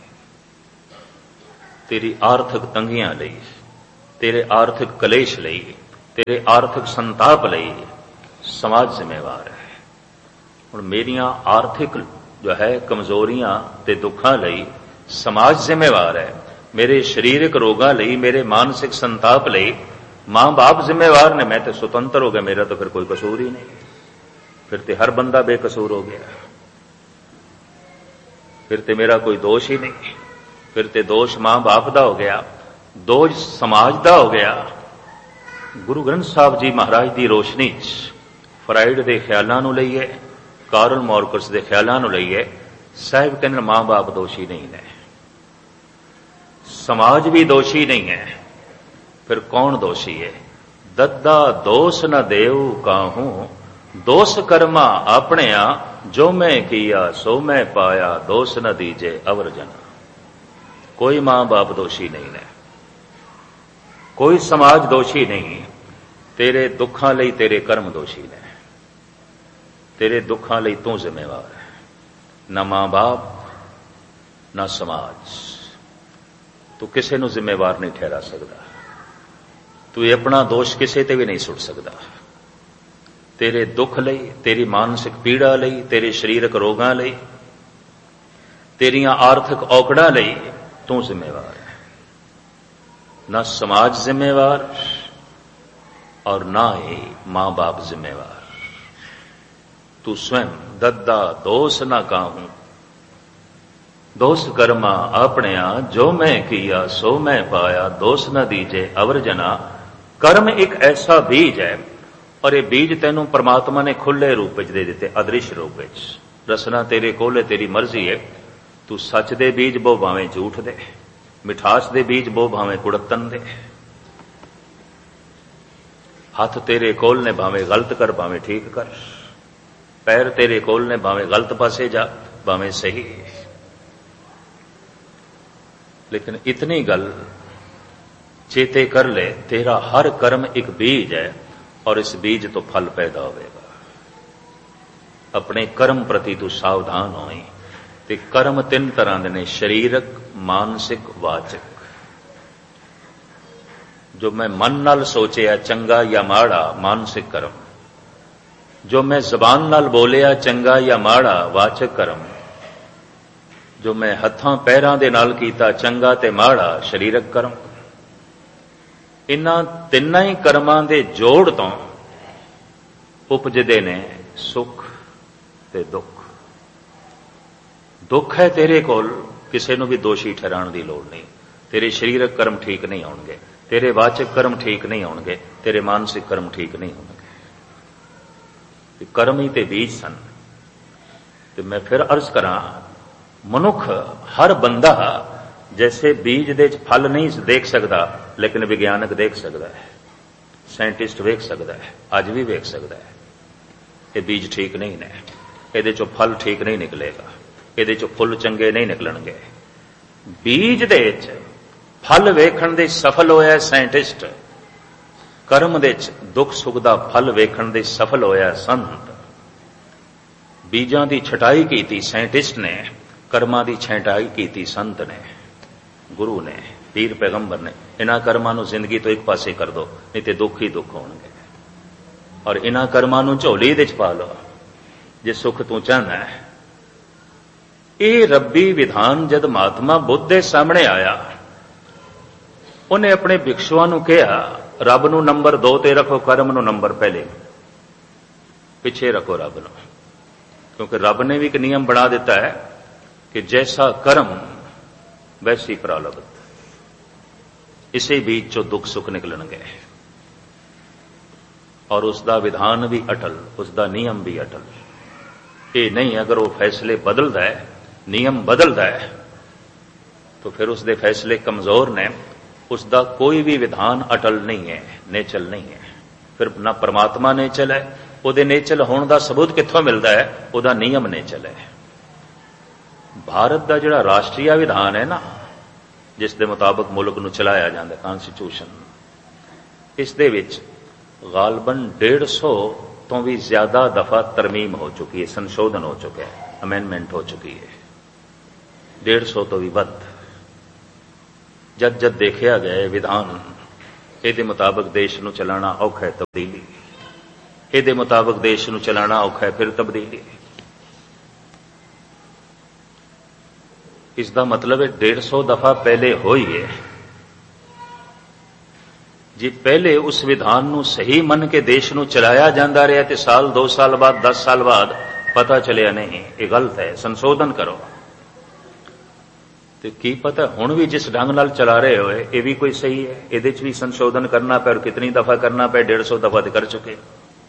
तेरी आर्थिक तंगियां लई, तेरे आर्थिक कलेश लई, तेरे आर्थिक संताप लई समाज जिम्मेवार है। हुण मेरियां आर्थिक जो है कमजोरियां ते दुखां लई समाज जिम्मेवार है, मेरे शरीरक रोगां लई, मेरे मानसिक संताप लई मां बाप जिम्मेवार ने। मैं तो स्वतंत्र हो गया, मेरा तो फिर कोई कसूर ही नहीं, फिर तो हर बंदा बेकसूर हो गया, फिर तो मेरा कोई दोष ही नहीं, फिर तो दोष मां बाप दा हो गया, दोष समाज दा हो गया। गुरु ग्रंथ साहब जी महाराज की रोशनी च फ्राइड के ख्यालों नूं लईए, कार्ल मार्क्स के ख्यालों नूं लईए, साहिब कहने मां बाप दोषी नहीं है, समाज भी दोषी नहीं है, फिर कौन दोषी है? दद्दा दोष न देव काहूं, दोष कर्मा अपने जो मैं किया सो मैं पाया, दोष न दीजे अवर जना। कोई मां बाप दोषी नहीं है, कोई समाज दोषी नहीं। तेरे दुखां लई तेरे कर्म दोषी ने, तेरे दुखां लई तू जिम्मेवार है, न मां बाप न समाज। तू किसी नूं जिम्मेवार नहीं ठहरा सकता, तू अपना दोष किसी ते भी नहीं सुट सकता। तेरे दुख लई, तेरी मानसिक पीड़ा लई, तेरे शरीरक रोगां लई, तेरियां आर्थिक औकड़ां लई तू जिम्मेवार है, न समाज जिम्मेवार और ना ही मां बाप जिम्मेवार। तू स्वयं दद्दा दोष न काहूं, दोष कर्मा अपने जो मैं किया सो मैं पाया, दोष न दीजे अवर जना। कर्म एक ऐसा बीज है, और ये बीज तेनों परमात्मा ने खुले रूप दे दिते, अदृश्य रूप। रसना तेरे कोल, तेरी मर्जी है। तू सच दे बीज बो भावें झूठ दे, मिठास दे बीज बो भावें कुड़तन दे। हाथ तेरे कोल ने, भावें गलत कर भावें ठीक कर। पैर तेरे कोल ने, भावें गलत पासे जा भावें सही। लेकिन इतनी गल चेते कर ले, तेरा हर कर्म एक बीज है, और इस बीज तो फल पैदा होगा। अपने कर्म प्रति तू सावधान होई। ते कर्म तीन तरह के ने, शरीरक, मानसिक, वाचक। जो मैं मन नाल सोचिया चंगा या माड़ा, मानसिक कर्म। जो मैं जबान नाल बोलिया चंगा या माड़ा, वाचक कर्म। जो मैं हत्थां पैरां दे नाल कीता चंगा ते माड़ा, शरीरक कर्म। इन्हां तिन्नां ही कर्मां दे जोड़ तो उपजदे ने सुख ते दुख। दुख है तेरे कोल, किसी नूं भी दोषी ठहराने की लोड़ नहीं। तेरे शरीरक कर्म ठीक नहीं होणगे, तेरे वाचक कर्म ठीक नहीं होणगे, तेरे मानसिक कर्म ठीक नहीं होणगे। कर्म ही ते बीज सन। ते मैं फिर अर्ज करा, मनुख हर बंदा जैसे बीज दे फल नहीं देख सकता, लेकिन विज्ञानक देख सकता है, साइंटिस्ट वेख सकता है, अज भी वेख सकता है। ये बीज ठीक नहीं ने, ये चो फल ठीक नहीं निकलेगा, ये चो फुल चंगे नहीं निकलणगे। बीज दे फल वेखण दे सफल होया साइंटिस्ट, कर्म दे दुख सुख दा फल वेखण दे सफल होया संत। बीजां दी छटाई कीती साइंटिस्ट ने, कर्मां दी छटाई कीती संत ने, गुरु ने, पीर पैगंबर ने। इन्हां कर्मां नूं जिंदगी तो एक पासे कर दो, नहीं ते दुख ही दुख होणगे। और इन्हां कर्मां नूं झोली दे च पा लो जे सुख तू चाहना है। ये रब्बी विधान जद महात्मा बुद्ध दे सामने आया, उन्हें अपने भिक्षुआं नूं कहा रब नूं नंबर 2 ते रखो, कर्म नूं नंबर पहले पिछे रखो रब नूं, क्योंकि रब ने भी एक नियम बना दिता है कि जैसा कर्म वैसी प्रारब्ध, इसे बीच चो दुख सुख निकलणगे। और उसका विधान भी अटल, उसका नियम भी अटल। ये नहीं अगर वो फैसले बदलता है, नियम बदलता है, तो फिर उसके फैसले कमजोर ने, उसका कोई भी विधान अटल नहीं है, नेचल नहीं है। फिर ना परमात्मा नेचल है, ਉਹਦੇ नेचल होने का सबूत कित्थों मिलता है, ਉਹਦਾ नियम नेचल है। भारत का जिहड़ा राष्ट्रीय विधान है ना, जिस दे मुताबिक मुल्क नूं चलाया जाता, कॉन्स्टिट्यूशन, इस दे विच गालबन 150 तो भी ज्यादा दफा तरमीम हो चुकी है, संशोधन हो चुका है, अमेंडमेंट हो चुकी है, 150 तो भी वध। जद जद देखा गया विधान ये मुताबिक देश नूं चलाना औखा है, तब्दीली ये मुताबिक देश नूं चलाना औखा है, फिर तब्दीली। इसका मतलब है 150 दफा पहले होई है। जी पहले उस विधान नूं सही मन के देश नूं चलाया जाता रहा, तो साल 2 साल बाद 10 साल बाद पता चलिया नहीं ये गलत है, संशोधन करो। तो की पता हुण भी जिस ढंग नाल चला रहे हो ये भी कोई सही है, ये भी संशोधन करना पे, और कितनी दफा करना पे, 150 दफा तो कर चुके।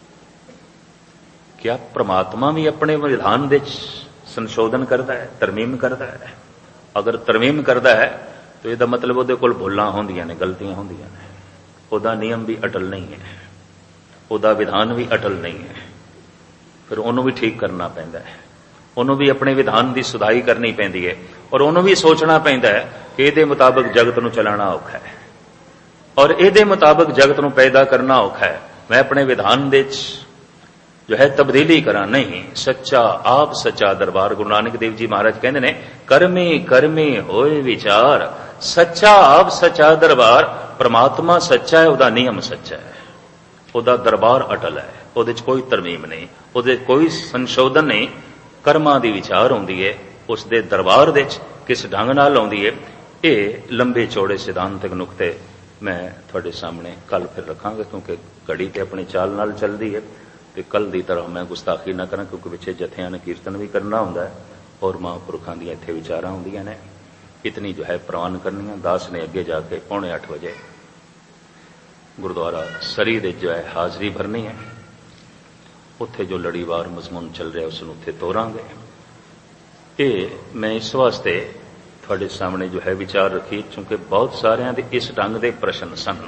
क्या परमात्मा भी अपने विधान दे संशोधन करता है, तरमीम करता है? अगर तरमीम करता है तो यह मतलब उहदे कोल भुलां होंदियां ने, गलतियां होंदियां ने, उहदा नियम भी अटल नहीं है, उहदा विधान भी अटल नहीं है। फिर उन्होंने भी ठीक करना पैंदा है, उन्होंने भी अपने विधान की सुधाई करनी पैंदी है, और उन्होंने भी सोचना पैंदा है कि इहदे मुताबिक जगत नूं चलाना औखा है, और इहदे मुताबिक जगत नूं पैदा करना औखा है। मैं अपने विधान दे जो है तब्दीली करा नहीं, सच्चा आप सच्चा दरबार। गुरु नानक देव जी महाराज कहते ने, कर्मे कर्मे होए विचार, सच्चा आप सच्चा दरबार। परमात्मा सच्चा है, उहदा नियम सच्चा है, उहदा दरबार अटल है, उहदे च कोई तरमीम नहीं, उहदे कोई संशोधन नहीं। कर्मां दी विचार आउंदी है, उसदे दरबार दे किस ढंग नाल आउंदी है। ये लंबे चौड़े सिद्धांतक नुकते मैं तुहाडे सामने कल फिर रखांगा, क्योंकि घड़ी ते अपनी चाल नाल चलदी है, तो कल की तरह मैं गुस्ताखी ना करा, क्योंकि पिछे जत्थियां ने कीर्तन भी करना होंदा है, और महापुरखों दी इत्थे विचारां होंदियां ने। इतनी जो है प्रवान करनी है। दास ने अगे जाके 7:45 बजे गुरुद्वारा सरी दे जो है हाजरी भरनी है, उत्थे जो लड़ीवार मजमून चल रहा है उसनूं उत्थे तोरांगे। ये मैं इस वास्ते थोड़े सामने जो है विचार रखी, क्योंकि बहुत सारियां दे इस ढंग के प्रश्न सन।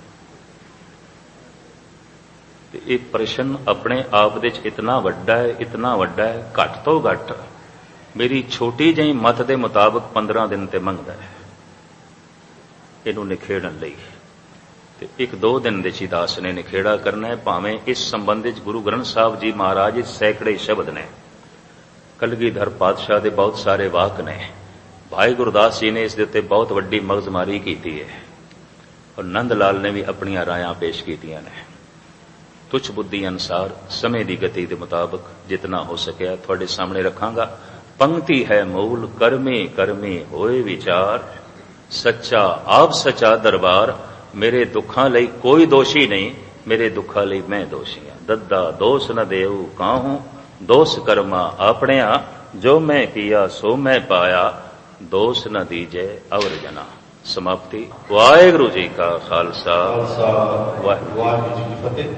ये प्रश्न अपने आप दे इतना वड्डा है, इतना वड्डा है, घट तो घट मेरी छोटी जी मत के मुताबिक 15 दिन ते मंगदा है इनू निखेड़न लई। ते 1-2 दिन दे दास ने निखेड़ा करना है। भावें इस संबंध में गुरु ग्रंथ साहब जी महाराज सैकड़े शब्द ने, कलगीधर पातशाह दे बहुत सारे वाक ने, भाई गुरदास जी ने इस दे उत्ते बहुत वड्डी मगजमारी की है, और नंद लाल ने भी अपनी रायां पेश कीतियां ने। तुच्छ बुद्धि अनुसार समय की गति के मुताबिक जितना हो सके थोड़े सामने रखांगा। पंक्ति है मूल, कर्मे कर्मे होए विचार, सच्चा आप सच्चा दरबार। मेरे दुखां लई कोई दोषी नहीं, मेरे दुखां लई मैं दोषी हां। दद्दा दोष न देऊ काहूं, दोष कर्मा आपणिया, जो मैं किया सो मैं पाया, दोष न दीजे अवर जना। समाप्ति। वाहिगुरू जी का खालसा, वाहिगुरू जी की फतेह।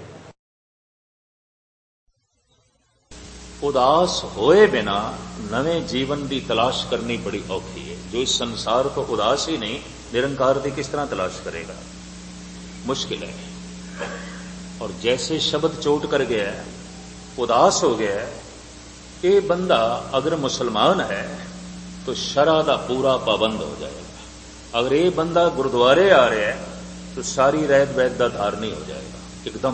उदास होए बिना नवे जीवन की तलाश करनी बड़ी औखी है। जो इस संसार को उदास ही नहीं, निरंकार की किस तरह तलाश करेगा, मुश्किल है। और जैसे शब्द चोट कर गया है, उदास हो गया है, ये बंदा अगर मुसलमान है तो शरा दा पूरा पाबंद हो जाएगा। अगर ये बंदा गुरुद्वारे आ रहा है तो सारी रहत वैत दा धारनी हो जाएगा एकदम।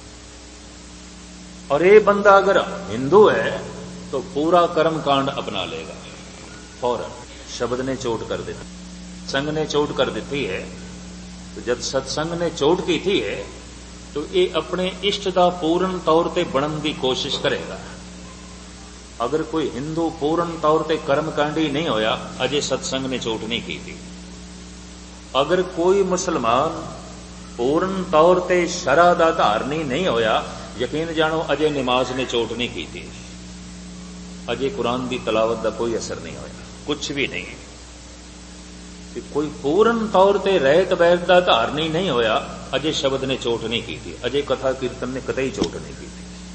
और ये बंदा अगर हिंदू है तो पूरा कर्म कांड अपना लेगा फौरन। शब्द ने चोट कर दी, संग ने चोट कर दी है, तो जब सत्संग ने चोट की थी है तो ये अपने इष्ट का पूर्ण तौर पर बनने की कोशिश करेगा। अगर कोई हिंदू पूर्ण तौर पर कर्मकांडी नहीं होया, अजय सत्संग ने चोट नहीं की थी। अगर कोई मुसलमान पूर्ण तौर पर शरह का धारनी नहीं होया, यकीन जानो अजे नमाज ने चोट नहीं की, अजे कुरान की तलावत का कोई असर नहीं होया, कुछ भी नहीं। कोई पूर्ण तौर पर रहत बैत का धारनी नहीं होया, अजे शब्द ने चोट नहीं की, अजे कथा कीर्तन ने कतई चोट नहीं की।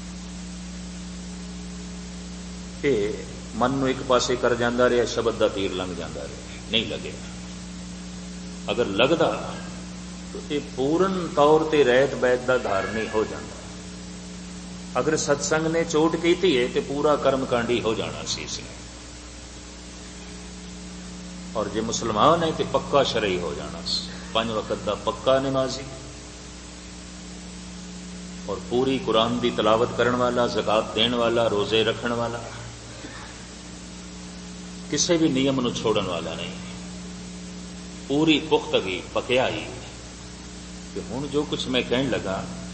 मन नूं एक पासे कर जांदा रहा, शब्द का तीर लंघ जांदा रहा, नहीं लगे। अगर लगदा तो ये पूर्ण तौर पर रहत बैत का धारनी हो जाता। अगर सत्संग ने चोट की है तो पूरा कर्मकांडी हो जाना सी इसने, और जे मुसलमान है तो पक्का शरई हो जाना, 5 वक्त का पक्का नमाजी और पूरी कुरान की तलावत करने वाला, ज़कात देने वाला, रोजे रखने वाला, किसी भी नियम नूं छोड़न वाला नहीं। पूरी पुख्तगी, पक्याई कि हुण जो कुछ मैं कहन लगा